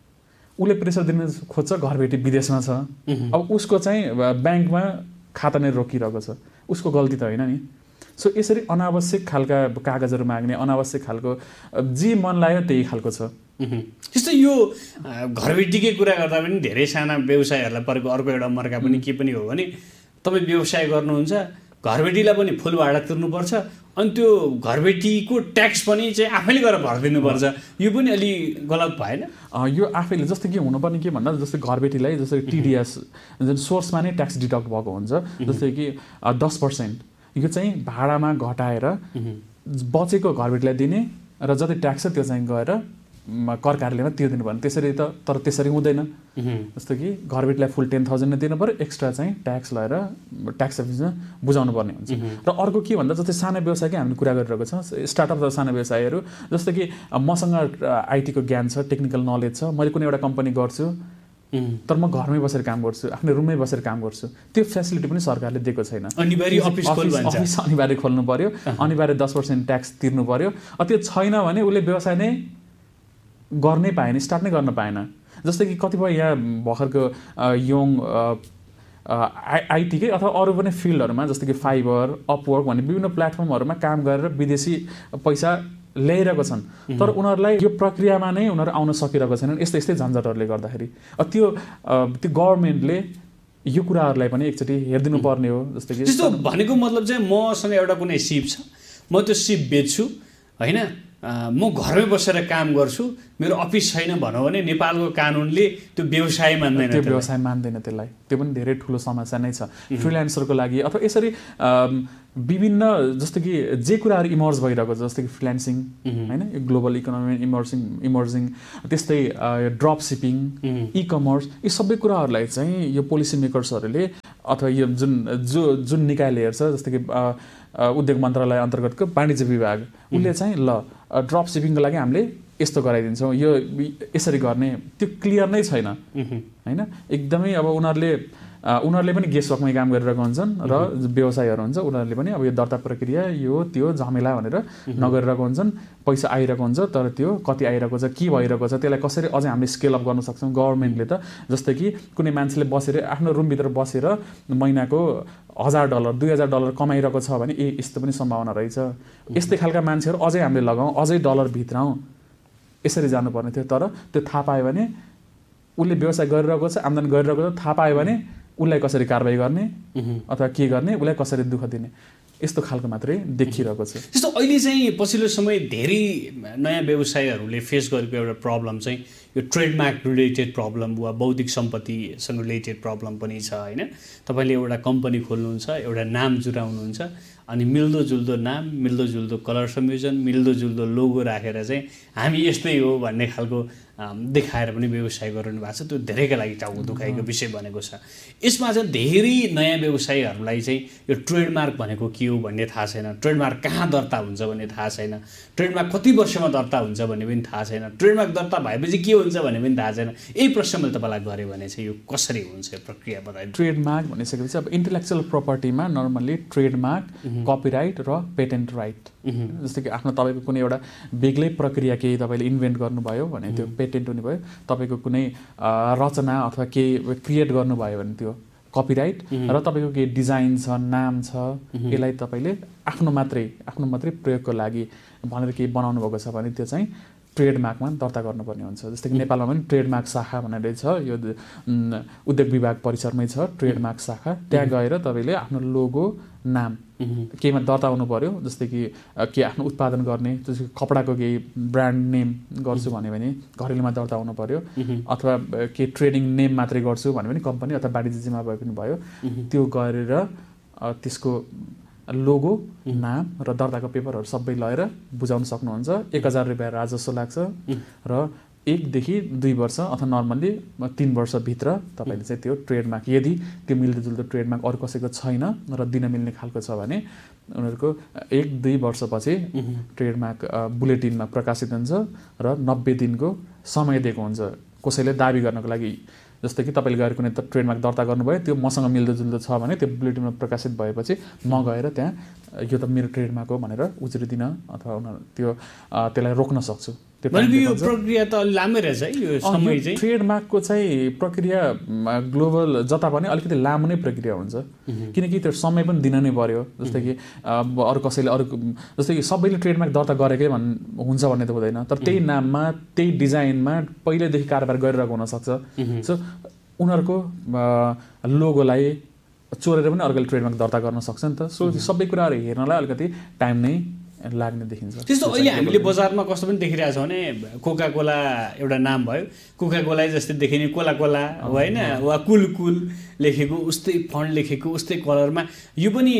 उसले प्रेसर दिन खोज्छ, घरबेटी विदेशमा छ, अब उसको चाहिँ ब्याङ्कमा खाता नै रोकिरहेको छ, उसको गल्ती त होइन नि। सो यसरी अनावश्यक खालका कागजहरू माग्ने, अनावश्यक खालको जे मन लाग्यो त्यही खालको छ। त्यस्तो यो घरबेटीकै कुरा गर्दा पनि धेरै साना व्यवसायहरूलाई परेको अर्को एउटा मर्का पनि के पनि हो भने, तपाईँ व्यवसाय गर्नुहुन्छ, घरबेटीलाई पनि फुल भाडा तिर्नुपर्छ, अनि त्यो घरबेटीको ट्याक्स पनि चाहिँ आफैले गरेर भरिदिनुपर्छ, यो पनि अलि गलत भएन? यो आफैले जस्तो कि हुनुपर्ने के भन्दा, जस्तै घरबेटीलाई जस्तै टिडिएस जुन सोर्समा नै ट्याक्स डिडक्ट भएको हुन्छ, जस्तै कि दस पर्सेन्ट यो चाहिँ भाडामा घटाएर बचेको घरबेटीलाई दिने र जति ट्याक्स छ त्यो चाहिँ गएर कर कार्यालयमा तिर्दिनु पर्ने। त्यसरी त तर त्यसरी हुँदैन। जस्तो कि घरबेटीलाई फुल टेन थाउजन्ड नै दिनु पऱ्यो, एक्स्ट्रा चाहिँ ट्याक्स लगाएर ट्याक्स अफिसमा बुझाउनु पर्ने हुन्छ। र अर्को के भन्दा, जस्तै सानो व्यवसायकै हामीले कुरा गरिरहेको छ, स्टार्टअप र सानो व्यवसायहरू, जस्तो कि मसँग आइटीको ज्ञान छ, टेक्निकल नलेज छ, मैले कुनै एउटा कम्पनी गर्छु तर म घरमै बसेर काम गर्छु, आफ्नो रुममै बसेर काम गर्छु, त्यो फेसिलिटी पनि सरकारले दिएको छैन। अनिवार्य अफिस अफिस अनिवार्य खोल्नु पर्यो, अनिवार्य दस पर्सेन्ट ट्याक्स तिर्नु पर्यो। त्यो छैन भने उसले व्यवसाय नै गर्नै पाएन, स्टार्ट नै गर्न पाएन। जस्तै कि कतिपय यहाँ भर्खरको यङ आइटीकै अथवा अरू पनि फिल्डहरूमा, जस्तै कि फाइबर, अपवर्क भन्ने विभिन्न प्लेटफर्महरूमा काम गरेर विदेशी पैसा ल्याइरहेको छन् तर उनीहरूलाई यो प्रक्रियामा नै उनीहरू आउन सकिरहेको छैनन् यस्तै यस्तै झन्झटहरूले गर्दाखेरि त्यो त्यो गभर्मेन्टले यो कुराहरूलाई पनि एकचोटि हेरिदिनु पर्ने हो। जस्तै कि त्यस्तो भनेको मतलब चाहिँ मसँग एउटा कुनै सिप छ, म त्यो सिप बेच्छु होइन, म घरमै बसेर काम गर्छु, मेरो अफिस छैन भनौँ भने नेपालको कानुनले त्यो व्यवसाय मान्दैन, त्यो व्यवसाय मान्दैन त्यसलाई। त्यो पनि धेरै ठुलो समस्या नै छ फ्रिल्यान्सरको लागि। अथवा यसरी विभिन्न जस्तो कि जे कुराहरू इमर्ज भइरहेको छ जस्तो कि फ्रिल्यान्सिङ होइन, ग्लोबल इकोनोमी इमर्सिङ इमर्जिङ त्यस्तै ड्रप सिपिङ, इ कमर्स, यी सबै कुराहरूलाई चाहिँ यो पोलिसी मेकर्सहरूले अथवा यो जुन जो जुन निकायले हेर्छ जस्तो कि उद्योग मन्त्रालय अन्तर्गतको वाणिज्य विभाग उसले चाहिँ ल ड्रप सिपिङको लागि हामीले यस्तो गराइदिन्छौँ, यो यसरी गर्ने, त्यो क्लियर नै छैन होइन। एकदमै अब उनीहरूले उनीहरूले पनि गेसवर्कमै काम गरिरहेको हुन्छन् र व्यवसायहरू हुन्छ उनीहरूले पनि अब यो दर्ता प्रक्रिया यो त्यो झमेला भनेर नगरिरहेको हुन्छन्। पैसा आइरहेको हुन्छ तर त्यो कति आइरहेको छ, के भइरहेको छ, त्यसलाई कसरी अझै हामीले स्केल अप गर्न सक्छौँ। गभर्मेन्टले त जस्तै कि कुनै मान्छेले बसेर आफ्नो रुमभित्र बसेर महिनाको हजार डलर दुई हजार डलर कमाइरहेको छ भने ए यस्तो पनि सम्भावना रहेछ, यस्तै खालका मान्छेहरू अझै हामीले लगाउँ, अझै डलर भित्राउँ, यसरी जानुपर्ने थियो। तर त्यो थाहा पायो भने उसले व्यवसाय गरिरहेको छ, आम्दानी गरिरहेको छ, थाहा पायो भने उसलाई कसरी कारबाही गर्ने अथवा के गर्ने, उसलाई कसरी दुःख दिने, यस्तो खालको मात्रै देखिरहेको छ। त्यस्तो अहिले चाहिँ पछिल्लो समय धेरै नयाँ व्यवसायहरूले फेस गरेको एउटा प्रब्लम चाहिँ यो ट्रेडमार्क रिलेटेड प्रब्लम वा बौद्धिक सम्पत्तिसँग रिलेटेड प्रब्लम पनि छ होइन। तपाईँले एउटा कम्पनी खोल्नुहुन्छ, एउटा नाम जुटाउनुहुन्छ अनि मिल्दोजुल्दो नाम, मिल्दोजुल्दो कलर संयोजन, मिल्दोजुल्दो लोगो राखेर चाहिँ हामी यस्तै हो भन्ने खालको देखाएर पनि व्यवसाय गरिरहनु भएको छ। त्यो धेरैका लागि टाउको दुखाइको विषय बनेको छ। यसमा चाहिँ धेरै नयाँ व्यवसायीहरूलाई चाहिँ यो ट्रेडमार्क भनेको के हो भन्ने थाहा छैन, ट्रेडमार्क कहाँ दर्ता हुन्छ भन्ने थाहा छैन, ट्रेडमार्क कति वर्षमा दर्ता हुन्छ भन्ने पनि थाहा छैन, ट्रेडमार्क दर्ता भएपछि के हुन्छ भन्ने पनि थाहा छैन। यही प्रश्न मैले तपाईँलाई गरेँ भने चाहिँ यो कसरी हुन्छ प्रक्रिया बताइदिनु। ट्रेडमार्क भनिसकेपछि अब इन्टेलेक्चुअल प्रपर्टीमा नर्मल्ली ट्रेडमार्क, कपिराइट र पेटेन्ट राइट, जस्तै कि आफ्नो तपाईँको कुनै एउटा बेग्लै प्रक्रिया केही तपाईँले इन्भेन्ट गर्नुभयो भने त्यो पेटेन्ट हुने भयो, तपाईँको कुनै रचना अथवा केही क्रिएट गर्नुभयो भने त्यो कपिराइट, र तपाईँको केही डिजाइन छ, नाम छ, यसलाई तपाईँले आफ्नो मात्रै आफ्नो मात्रै प्रयोगको लागि भनेर केही बनाउनु भएको छ भने त्यो चाहिँ ट्रेडमार्कमा दर्ता गर्नुपर्ने हुन्छ। जस्तै कि नेपालमा पनि ट्रेडमार्क शाखा भनेर छ, यो उद्योग विभाग परिसरमै छ ट्रेडमार्क शाखा, त्यहाँ गएर तपाईँले आफ्नो लोगो, नाम केहीमा दर्ता हुनु पर्यो। जस्तै कि के आफ्नो उत्पादन गर्ने, जस्तै कपडाको केही ब्रान्ड नेम गर्छु भन्यो भने घरेलुमा दर्ता हुनु पर्यो, अथवा केही ट्रेडिङ नेम मात्रै गर्छु भन्यो भने कम्पनी अथवा वाणिज्य जिम्मा भए पनि भयो, त्यो गरेर त्यसको लोगो, नाम र दर्ताको पेपरहरू सबै लिएर बुझाउन सक्नुहुन्छ। एक हजार रुपियाँ राजस्व लाग्छ र एकदेखि दुई वर्ष अथवा नर्मल्ली तिन वर्षभित्र तपाईँले चाहिँ त्यो ट्रेडमार्क, यदि त्यो मिल्दोजुल्दो ट्रेडमार्क अरू कसैको छैन र दिन मिल्ने खालको छ भने उनीहरूको एक दुई वर्षपछि ट्रेडमार्क बुलेटिनमा प्रकाशित हुन्छ र नब्बे दिनको समय दिएको हुन्छ कसैले दाबी गर्नको लागि। जस्तै कि तपाईँले गएर कुनै त ट्रेडमार्क दर्ता गर्नुभयो, त्यो मसँग मिल्दोजुल्दो छ भने त्यो बुलेटिनमा प्रकाशित भएपछि म गएर त्यहाँ यो त मेरो ट्रेडमार्क हो भनेर उजुरी दिन अथवा उनीहरू त्यो त्यसलाई रोक्न सक्छु। यो प्रक्रिया त अलि लामै रहेछ है यो समय चाहिँ। ट्रेडमार्कको चाहिँ प्रक्रिया ग्लोबल जता पनि अलिकति लामो नै प्रक्रिया हुन्छ, किनकि त्यो समय पनि दिन नै पर्यो। जस्तै कि अरू कसैले अरू जस्तै कि सबैले ट्रेडमार्क दर्ता गरेकै भन् हुन्छ भन्ने त हुँदैन, तर त्यही नाममा त्यही डिजाइनमा पहिल्यैदेखि कारोबार गरिरहेको हुनसक्छ। सो उनीहरूको लोगोलाई चोरेर पनि अर्कोले ट्रेडमार्क दर्ता गर्न सक्छ नि त। सो सबै कुराहरू हेर्नलाई अलिकति टाइम नै लाग्ने देखिन्छ। त्यस्तो अहिले हामीले बजारमा कस्तो पनि देखिरहेको छ भने कोका कोला एउटा नाम भयो, कोका कोला जस्तै देखिने कोला कोला होइन, वा कुल कुल लेखेको उस्तै फन्ट लेखेको उस्तै कलरमा, यो पनि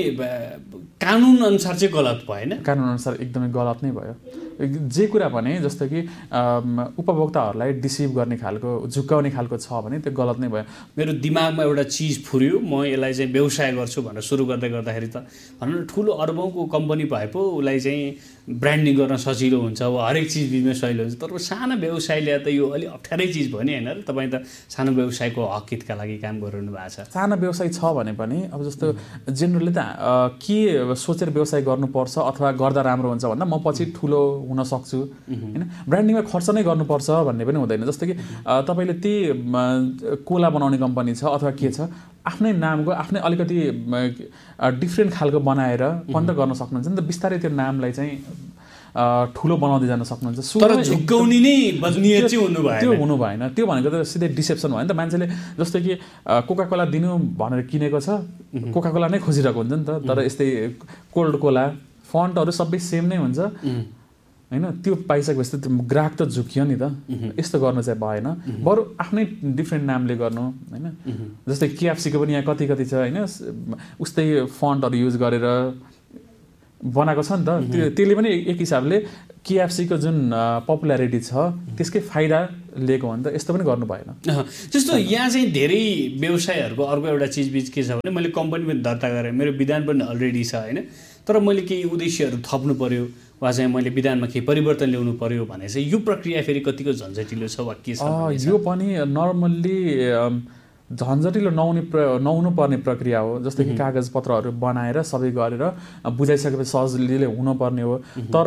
कानुन अनुसार चाहिँ गलत भएन? कानुन अनुसार एकदमै गलत नै भयो। जे कुरा भने जस्तो कि उपभोक्ताहरूलाई डिसिभ गर्ने खालको, झुक्काउने खालको छ भने त्यो गलत नै भयो। मेरो दिमागमा एउटा चिज फुर्यो, म यसलाई चाहिँ व्यवसाय गर्छु भनेर सुरु गर्दै गर्दाखेरि त भनौँ न ठुलो अरबौँको कम्पनी भए पो उसलाई चाहिँ ब्रान्डिङ गर्न सजिलो हुन्छ, वा हरेक चिज बिजनेस सजिलो हुन्छ। तर सानो व्यवसायले त यो अलिक अप्ठ्यारै चिज भयो नि होइन र? तपाईँ त सानो व्यवसायको हक हितका लागि काम गरिरहनु भएको छ। सानो व्यवसाय छ भने पनि अब जस्तो जेनरली त के सोचेर व्यवसाय गर्नुपर्छ अथवा गर्दा राम्रो हुन्छ भन्दा म पछि ठुलो हुन सक्छु होइन, ब्रान्डिङमा खर्च नै गर्नुपर्छ भन्ने पनि हुँदैन। जस्तो कि तपाईँले त्यही कोला बनाउने कम्पनी छ अथवा के छ, आफ्नै नामको आफ्नै अलिकति डिफ्रेन्ट खालको बनाएर पनि त गर्न सक्नुहुन्छ नि त। बिस्तारै त्यो नामलाई चाहिँ ठुलो बनाउँदै जान सक्नुहुन्छ। तर झुक्काउने नै बदनियत चाहिँ हुनु भएन, त्यो हुनु भएन। त्यो भनेको त सिधै डिसेप्सन भयो नि त। मान्छेले जस्तै कि कोका कोला दिनु भनेर किनेको छ, कोका कोला नै खोजिरहेको हुन्छ नि त। तर यस्तै कोल्ड कोला फन्टहरू सबै सेम नै हुन्छ होइन, त्यो पाइसकेपछि त ग्राहक त झुकियो नि त। यस्तो गर्नु चाहिँ भएन, बरु आफ्नै डिफ्रेन्ट नामले गर्नु होइन। जस्तै केएफसीको पनि यहाँ कति कति छ होइन, उस्तै फन्टहरू युज गरेर बनाएको छ नि त। त्यो त्यसले पनि एक हिसाबले केएफसीको जुन पपुलारिटी छ त्यसकै फाइदा लिएको हो नि त। यस्तो पनि गर्नु भएन। जस्तो यहाँ चाहिँ धेरै व्यवसायहरूको अर्को एउटा चिजबिज के छ भने मैले कम्पनी पनि दर्ता गरेँ, मेरो विधान पनि अलरेडी छ होइन, तर मैले केही उद्देश्यहरू थप्नु पर्यो वा चाहिँ मैले विधानमा केही परिवर्तन ल्याउनु पर्यो भने चाहिँ यो प्रक्रिया फेरि कतिको झन्झटिलो छ वा के छ? यो पनि नर्मल्ली झन्झटिलो नहुने प्र नहुनु पर्ने प्रक्रिया हो। जस्तै कि कागजपत्रहरू बनाएर सबै गरेर बुझाइसकेपछि सजिलै हुनुपर्ने हो। तर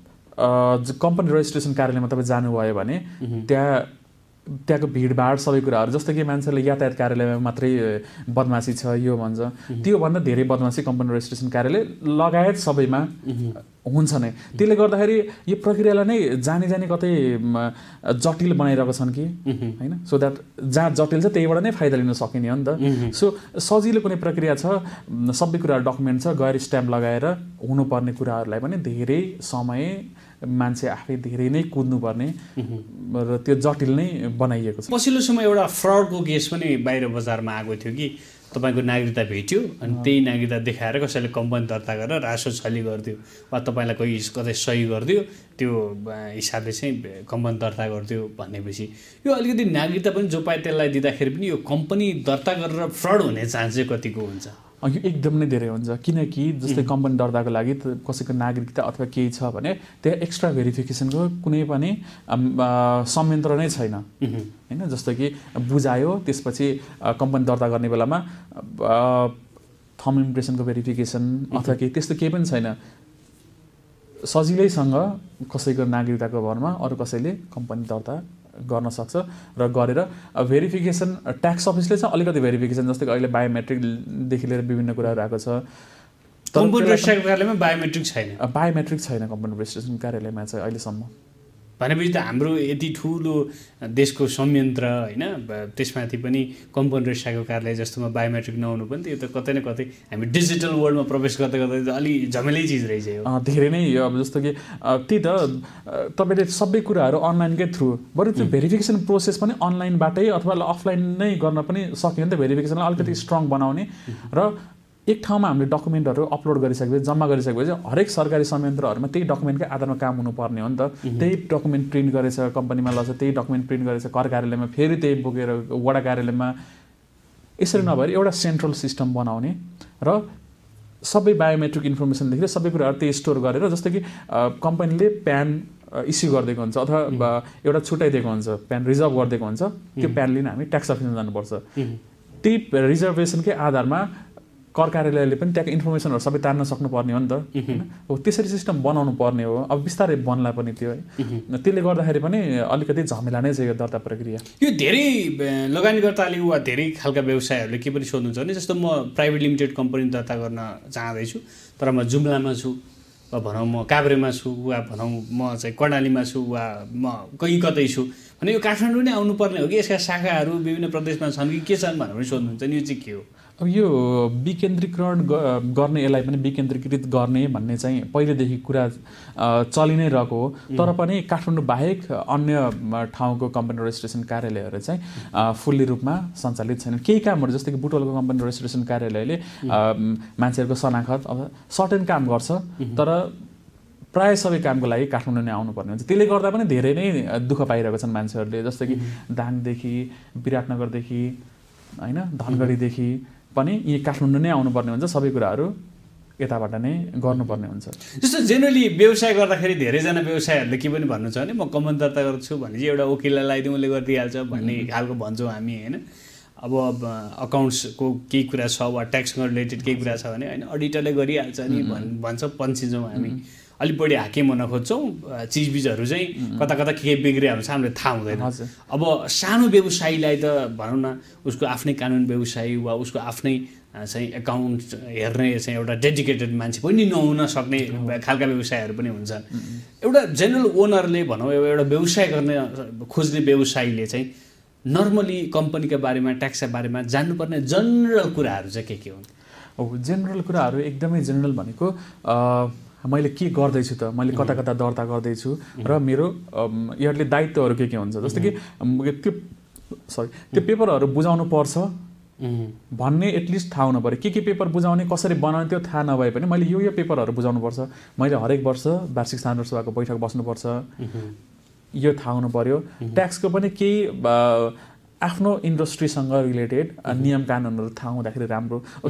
कम्पनी रेजिस्ट्रेसन कार्यालयमा तपाईँ जानुभयो भने त्यहाँ त्यहाँको भिडभाड सबै कुराहरू, जस्तो कि मान्छेले यातायात कार्यालयमा मात्रै बदमासी छ यो भन्छ, त्योभन्दा धेरै बदमासी कम्पनी रेजिस्ट्रेसन कार्यालय लगायत सबैमा हुन्छ नै। त्यसले गर्दाखेरि यो प्रक्रियालाई नै जानी जानी कतै जटिल बनाइरहेको छन् कि होइन, सो द्याट जहाँ जटिल छ त्यहीबाट नै फाइदा लिन सकिने हो नि त। सो सजिलो कुनै प्रक्रिया छ, सबै कुराहरू डकुमेन्ट छ, गएर स्ट्याम्प लगाएर हुनुपर्ने कुराहरूलाई पनि धेरै समय मान्छे आफै धेरै नै कुद्नुपर्ने र त्यो जटिल नै बनाइएको छ। पछिल्लो समय एउटा फ्रडको केस पनि बाहिर बजारमा आएको थियो कि तपाईँको नागरिकता भेट्यो अनि त्यही नागरिकता देखाएर कसैले कम्पनी दर्ता गरेर रासो छली गरिदियो वा तपाईँलाई कोही कतै सही गरिदियो, त्यो हिसाबले चाहिँ कम्पनी दर्ता गरिदियो भनेपछि यो अलिकति नागरिकता पनि जो पाए त्यसलाई दिँदाखेरि पनि यो कम्पनी दर्ता गरेर फ्रड हुने चान्स चाहिँ कतिको हुन्छ? यो एकदम नै धेरै हुन्छ, किनकि जस्तै कम्पनी दर्ताको लागि कसैको नागरिकता अथवा केही छ भने त्यहाँ एक्स्ट्रा भेरिफिकेसनको कुनै पनि संयन्त्र नै छैन होइन। जस्तो कि बुझायो त्यसपछि कम्पनी दर्ता गर्ने बेलामा थम इम्प्रेसनको भेरिफिकेसन अथवा केही त्यस्तो केही पनि छैन। सजिलैसँग कसैको नागरिकताको भरमा अरू कसैले कम्पनी दर्ता गर्न सक्छ र गरेर भेरिफिकेसन ट्याक्स अफिसले चाहिँ अलिकति भेरिफिकेसन, जस्तै अहिले बायोमेट्रिकदेखि लिएर विभिन्न कुराहरू आएको छ। कम्पनी रेजिस्ट्रेसन कार्यालयमा बायोमेट्रिक छैन, बायोमेट्रिक छैन कम्पनी रेजिस्ट्रेसन कार्यालयमा चाहिँ अहिलेसम्म। भनेपछि त हाम्रो यति ठुलो देशको संयन्त्र होइन, त्यसमाथि पनि कम्पनी रेजिस्ट्रेसन कार्यालय जस्तोमा बायोमेट्रिक नहुनु पनि त्यो त कतै न कतै हामी डिजिटल वर्ल्डमा प्रवेश गर्दै गर्दै अलि झमेलै चिज रहेछ यो। धेरै नै अब जस्तो कि त्यही त तपाईँले सबै कुराहरू अनलाइनकै थ्रु, बरु त्यो भेरिफिकेसन प्रोसेस पनि अनलाइनबाटै अथवा अफलाइन नै गर्न पनि सकियो नि त। भेरिफिकेसनलाई अलिकति स्ट्रङ बनाउने र एक ठाउँमा हामीले डकुमेन्टहरू अपलोड गरिसकेपछि जम्मा गरिसकेपछि हरेक सरकारी संयन्त्रहरूमा त्यही डकुमेन्टकै आधारमा काम हुनुपर्ने हो नि त। त्यही डकुमेन्ट प्रिन्ट गरेछ कम्पनीमा लग्छ, त्यही डकुमेन्ट प्रिन्ट गरेछ कर कार्यालयमा, फेरि त्यही बोकेर वडा कार्यालयमा, यसरी नभएर एउटा सेन्ट्रल सिस्टम बनाउने र सबै बायोमेट्रिक इन्फर्मेसनदेखि सबै कुराहरू त्यही स्टोर गरेर, जस्तो कि कम्पनीले प्यान इस्यु गरिदिएको हुन्छ अथवा एउटा छुट्याइदिएको हुन्छ, प्यान रिजर्भ गरिदिएको हुन्छ, त्यो प्यान लिन हामी ट्याक्स अफिसमा जानुपर्छ। त्यही रिजर्भेसनकै आधारमा कर कार्यालयले पनि त्यहाँको इन्फर्मेसनहरू सबै तान्न सक्नुपर्ने हो नि त होइन। हो त्यसरी सिस्टम बनाउनु पर्ने हो, अब बिस्तारै बन्ला पनि त्यो है। त्यसले गर्दाखेरि पनि अलिकति झमेला नै छ यो दर्ता प्रक्रिया। यो धेरै लगानीकर्ताले वा धेरै खालका व्यवसायहरूले के पनि सोध्नुहुन्छ भने, जस्तो म प्राइभेट लिमिटेड कम्पनी दर्ता गर्न चाहँदैछु तर म जुम्लामा छु वा भनौँ म काभ्रेमा छु वा भनौँ म चाहिँ कर्णालीमा छु वा म कहीँ कतै छु भने यो काठमाडौँ नै आउनुपर्ने हो कि यसका शाखाहरू विभिन्न प्रदेशमा छन् कि के छन् भनेर पनि सोध्नुहुन्छ नि, यो चाहिँ के हो? अब यो विकेन्द्रीकरण गर्ने, यसलाई पनि विकेन्द्रीकृत गर्ने भन्ने चाहिँ पहिलेदेखि कुरा चलि नै रहेको हो। तर पनि काठमाडौँ बाहेक अन्य ठाउँको कम्पनी रेजिस्ट्रेसन कार्यालयहरू चाहिँ फुल्ली रूपमा सञ्चालित छैनन्। केही कामहरू जस्तै कि बुटवलको कम्पनी रेजिस्ट्रेसन कार्यालयले मान्छेहरूको शनाखत अब सर्टेन काम गर्छ, तर प्रायः सबै कामको लागि काठमाडौँ नै आउनुपर्ने हुन्छ। त्यसले गर्दा पनि धेरै नै दुःख पाइरहेको छन् मान्छेहरूले, जस्तै कि दाङदेखि विराटनगरदेखि होइन धनगढीदेखि पनि यी काठमाडौँ नै आउनुपर्ने हुन्छ, सबै कुराहरू यताबाट नै गर्नुपर्ने हुन्छ। जस्तो जेनरली व्यवसाय गर्दाखेरि धेरैजना व्यवसायहरूले के पनि भन्नु छ भने म कम्पनी दर्ता गर्छु भने चाहिँ एउटा वकिललाई लगाइदिउँ उसले गरिदिइहाल्छ भन्ने खालको भन्छौँ हामी होइन। अब अकाउन्ट्सको केही कुरा छ वा ट्याक्ससँग रिलेटेड केही कुरा छ भने होइन अडिटरले गरिहाल्छ नि भन् भन्छ पन्छिन्छौँ हामी। अलिक बढी हाकिम हुन खोज्छौँ चिजबिजहरू चाहिँ कता कता के के बिग्रिया हुन्छ हामीलाई थाहा हुँदैन अब सानो व्यवसायीलाई त भनौँ न उसको आफ्नै कानुन व्यवसायी वा उसको आफ्नै चाहिँ एकाउन्ट हेर्ने चाहिँ एउटा डेडिकेटेड मान्छे पनि नहुन सक्ने खालका व्यवसायहरू पनि हुन्छन् एउटा जेनरल ओनरले भनौँ एउटा व्यवसाय गर्ने खोज्ने व्यवसायीले चाहिँ नर्मली कम्पनीका बारेमा ट्याक्सका बारेमा जान्नुपर्ने जनरल कुराहरू चाहिँ के के हुन् अब जेनरल कुराहरू एकदमै जेनरल भनेको मैले के गर्दैछु त मैले कता कता दर्ता गर्दैछु र मेरो यसले दायित्वहरू के के हुन्छ जस्तो कि त्यो सरी त्यो पेपरहरू बुझाउनु पर्छ भन्ने एटलिस्ट थाहा हुनु पऱ्यो के के पेपर बुझाउने कसरी बनाउने त्यो थाहा नभए पनि मैले यो यो पेपरहरू बुझाउनुपर्छ मैले हरेक वर्ष वार्षिक साधारण सभाको बैठक बस्नुपर्छ यो थाहा हुनु पऱ्यो ट्याक्सको पनि केही आफ्नो इन्डस्ट्रीसँग रिलेटेड नियम कानुनहरू थाहा हुँदाखेरि राम्रो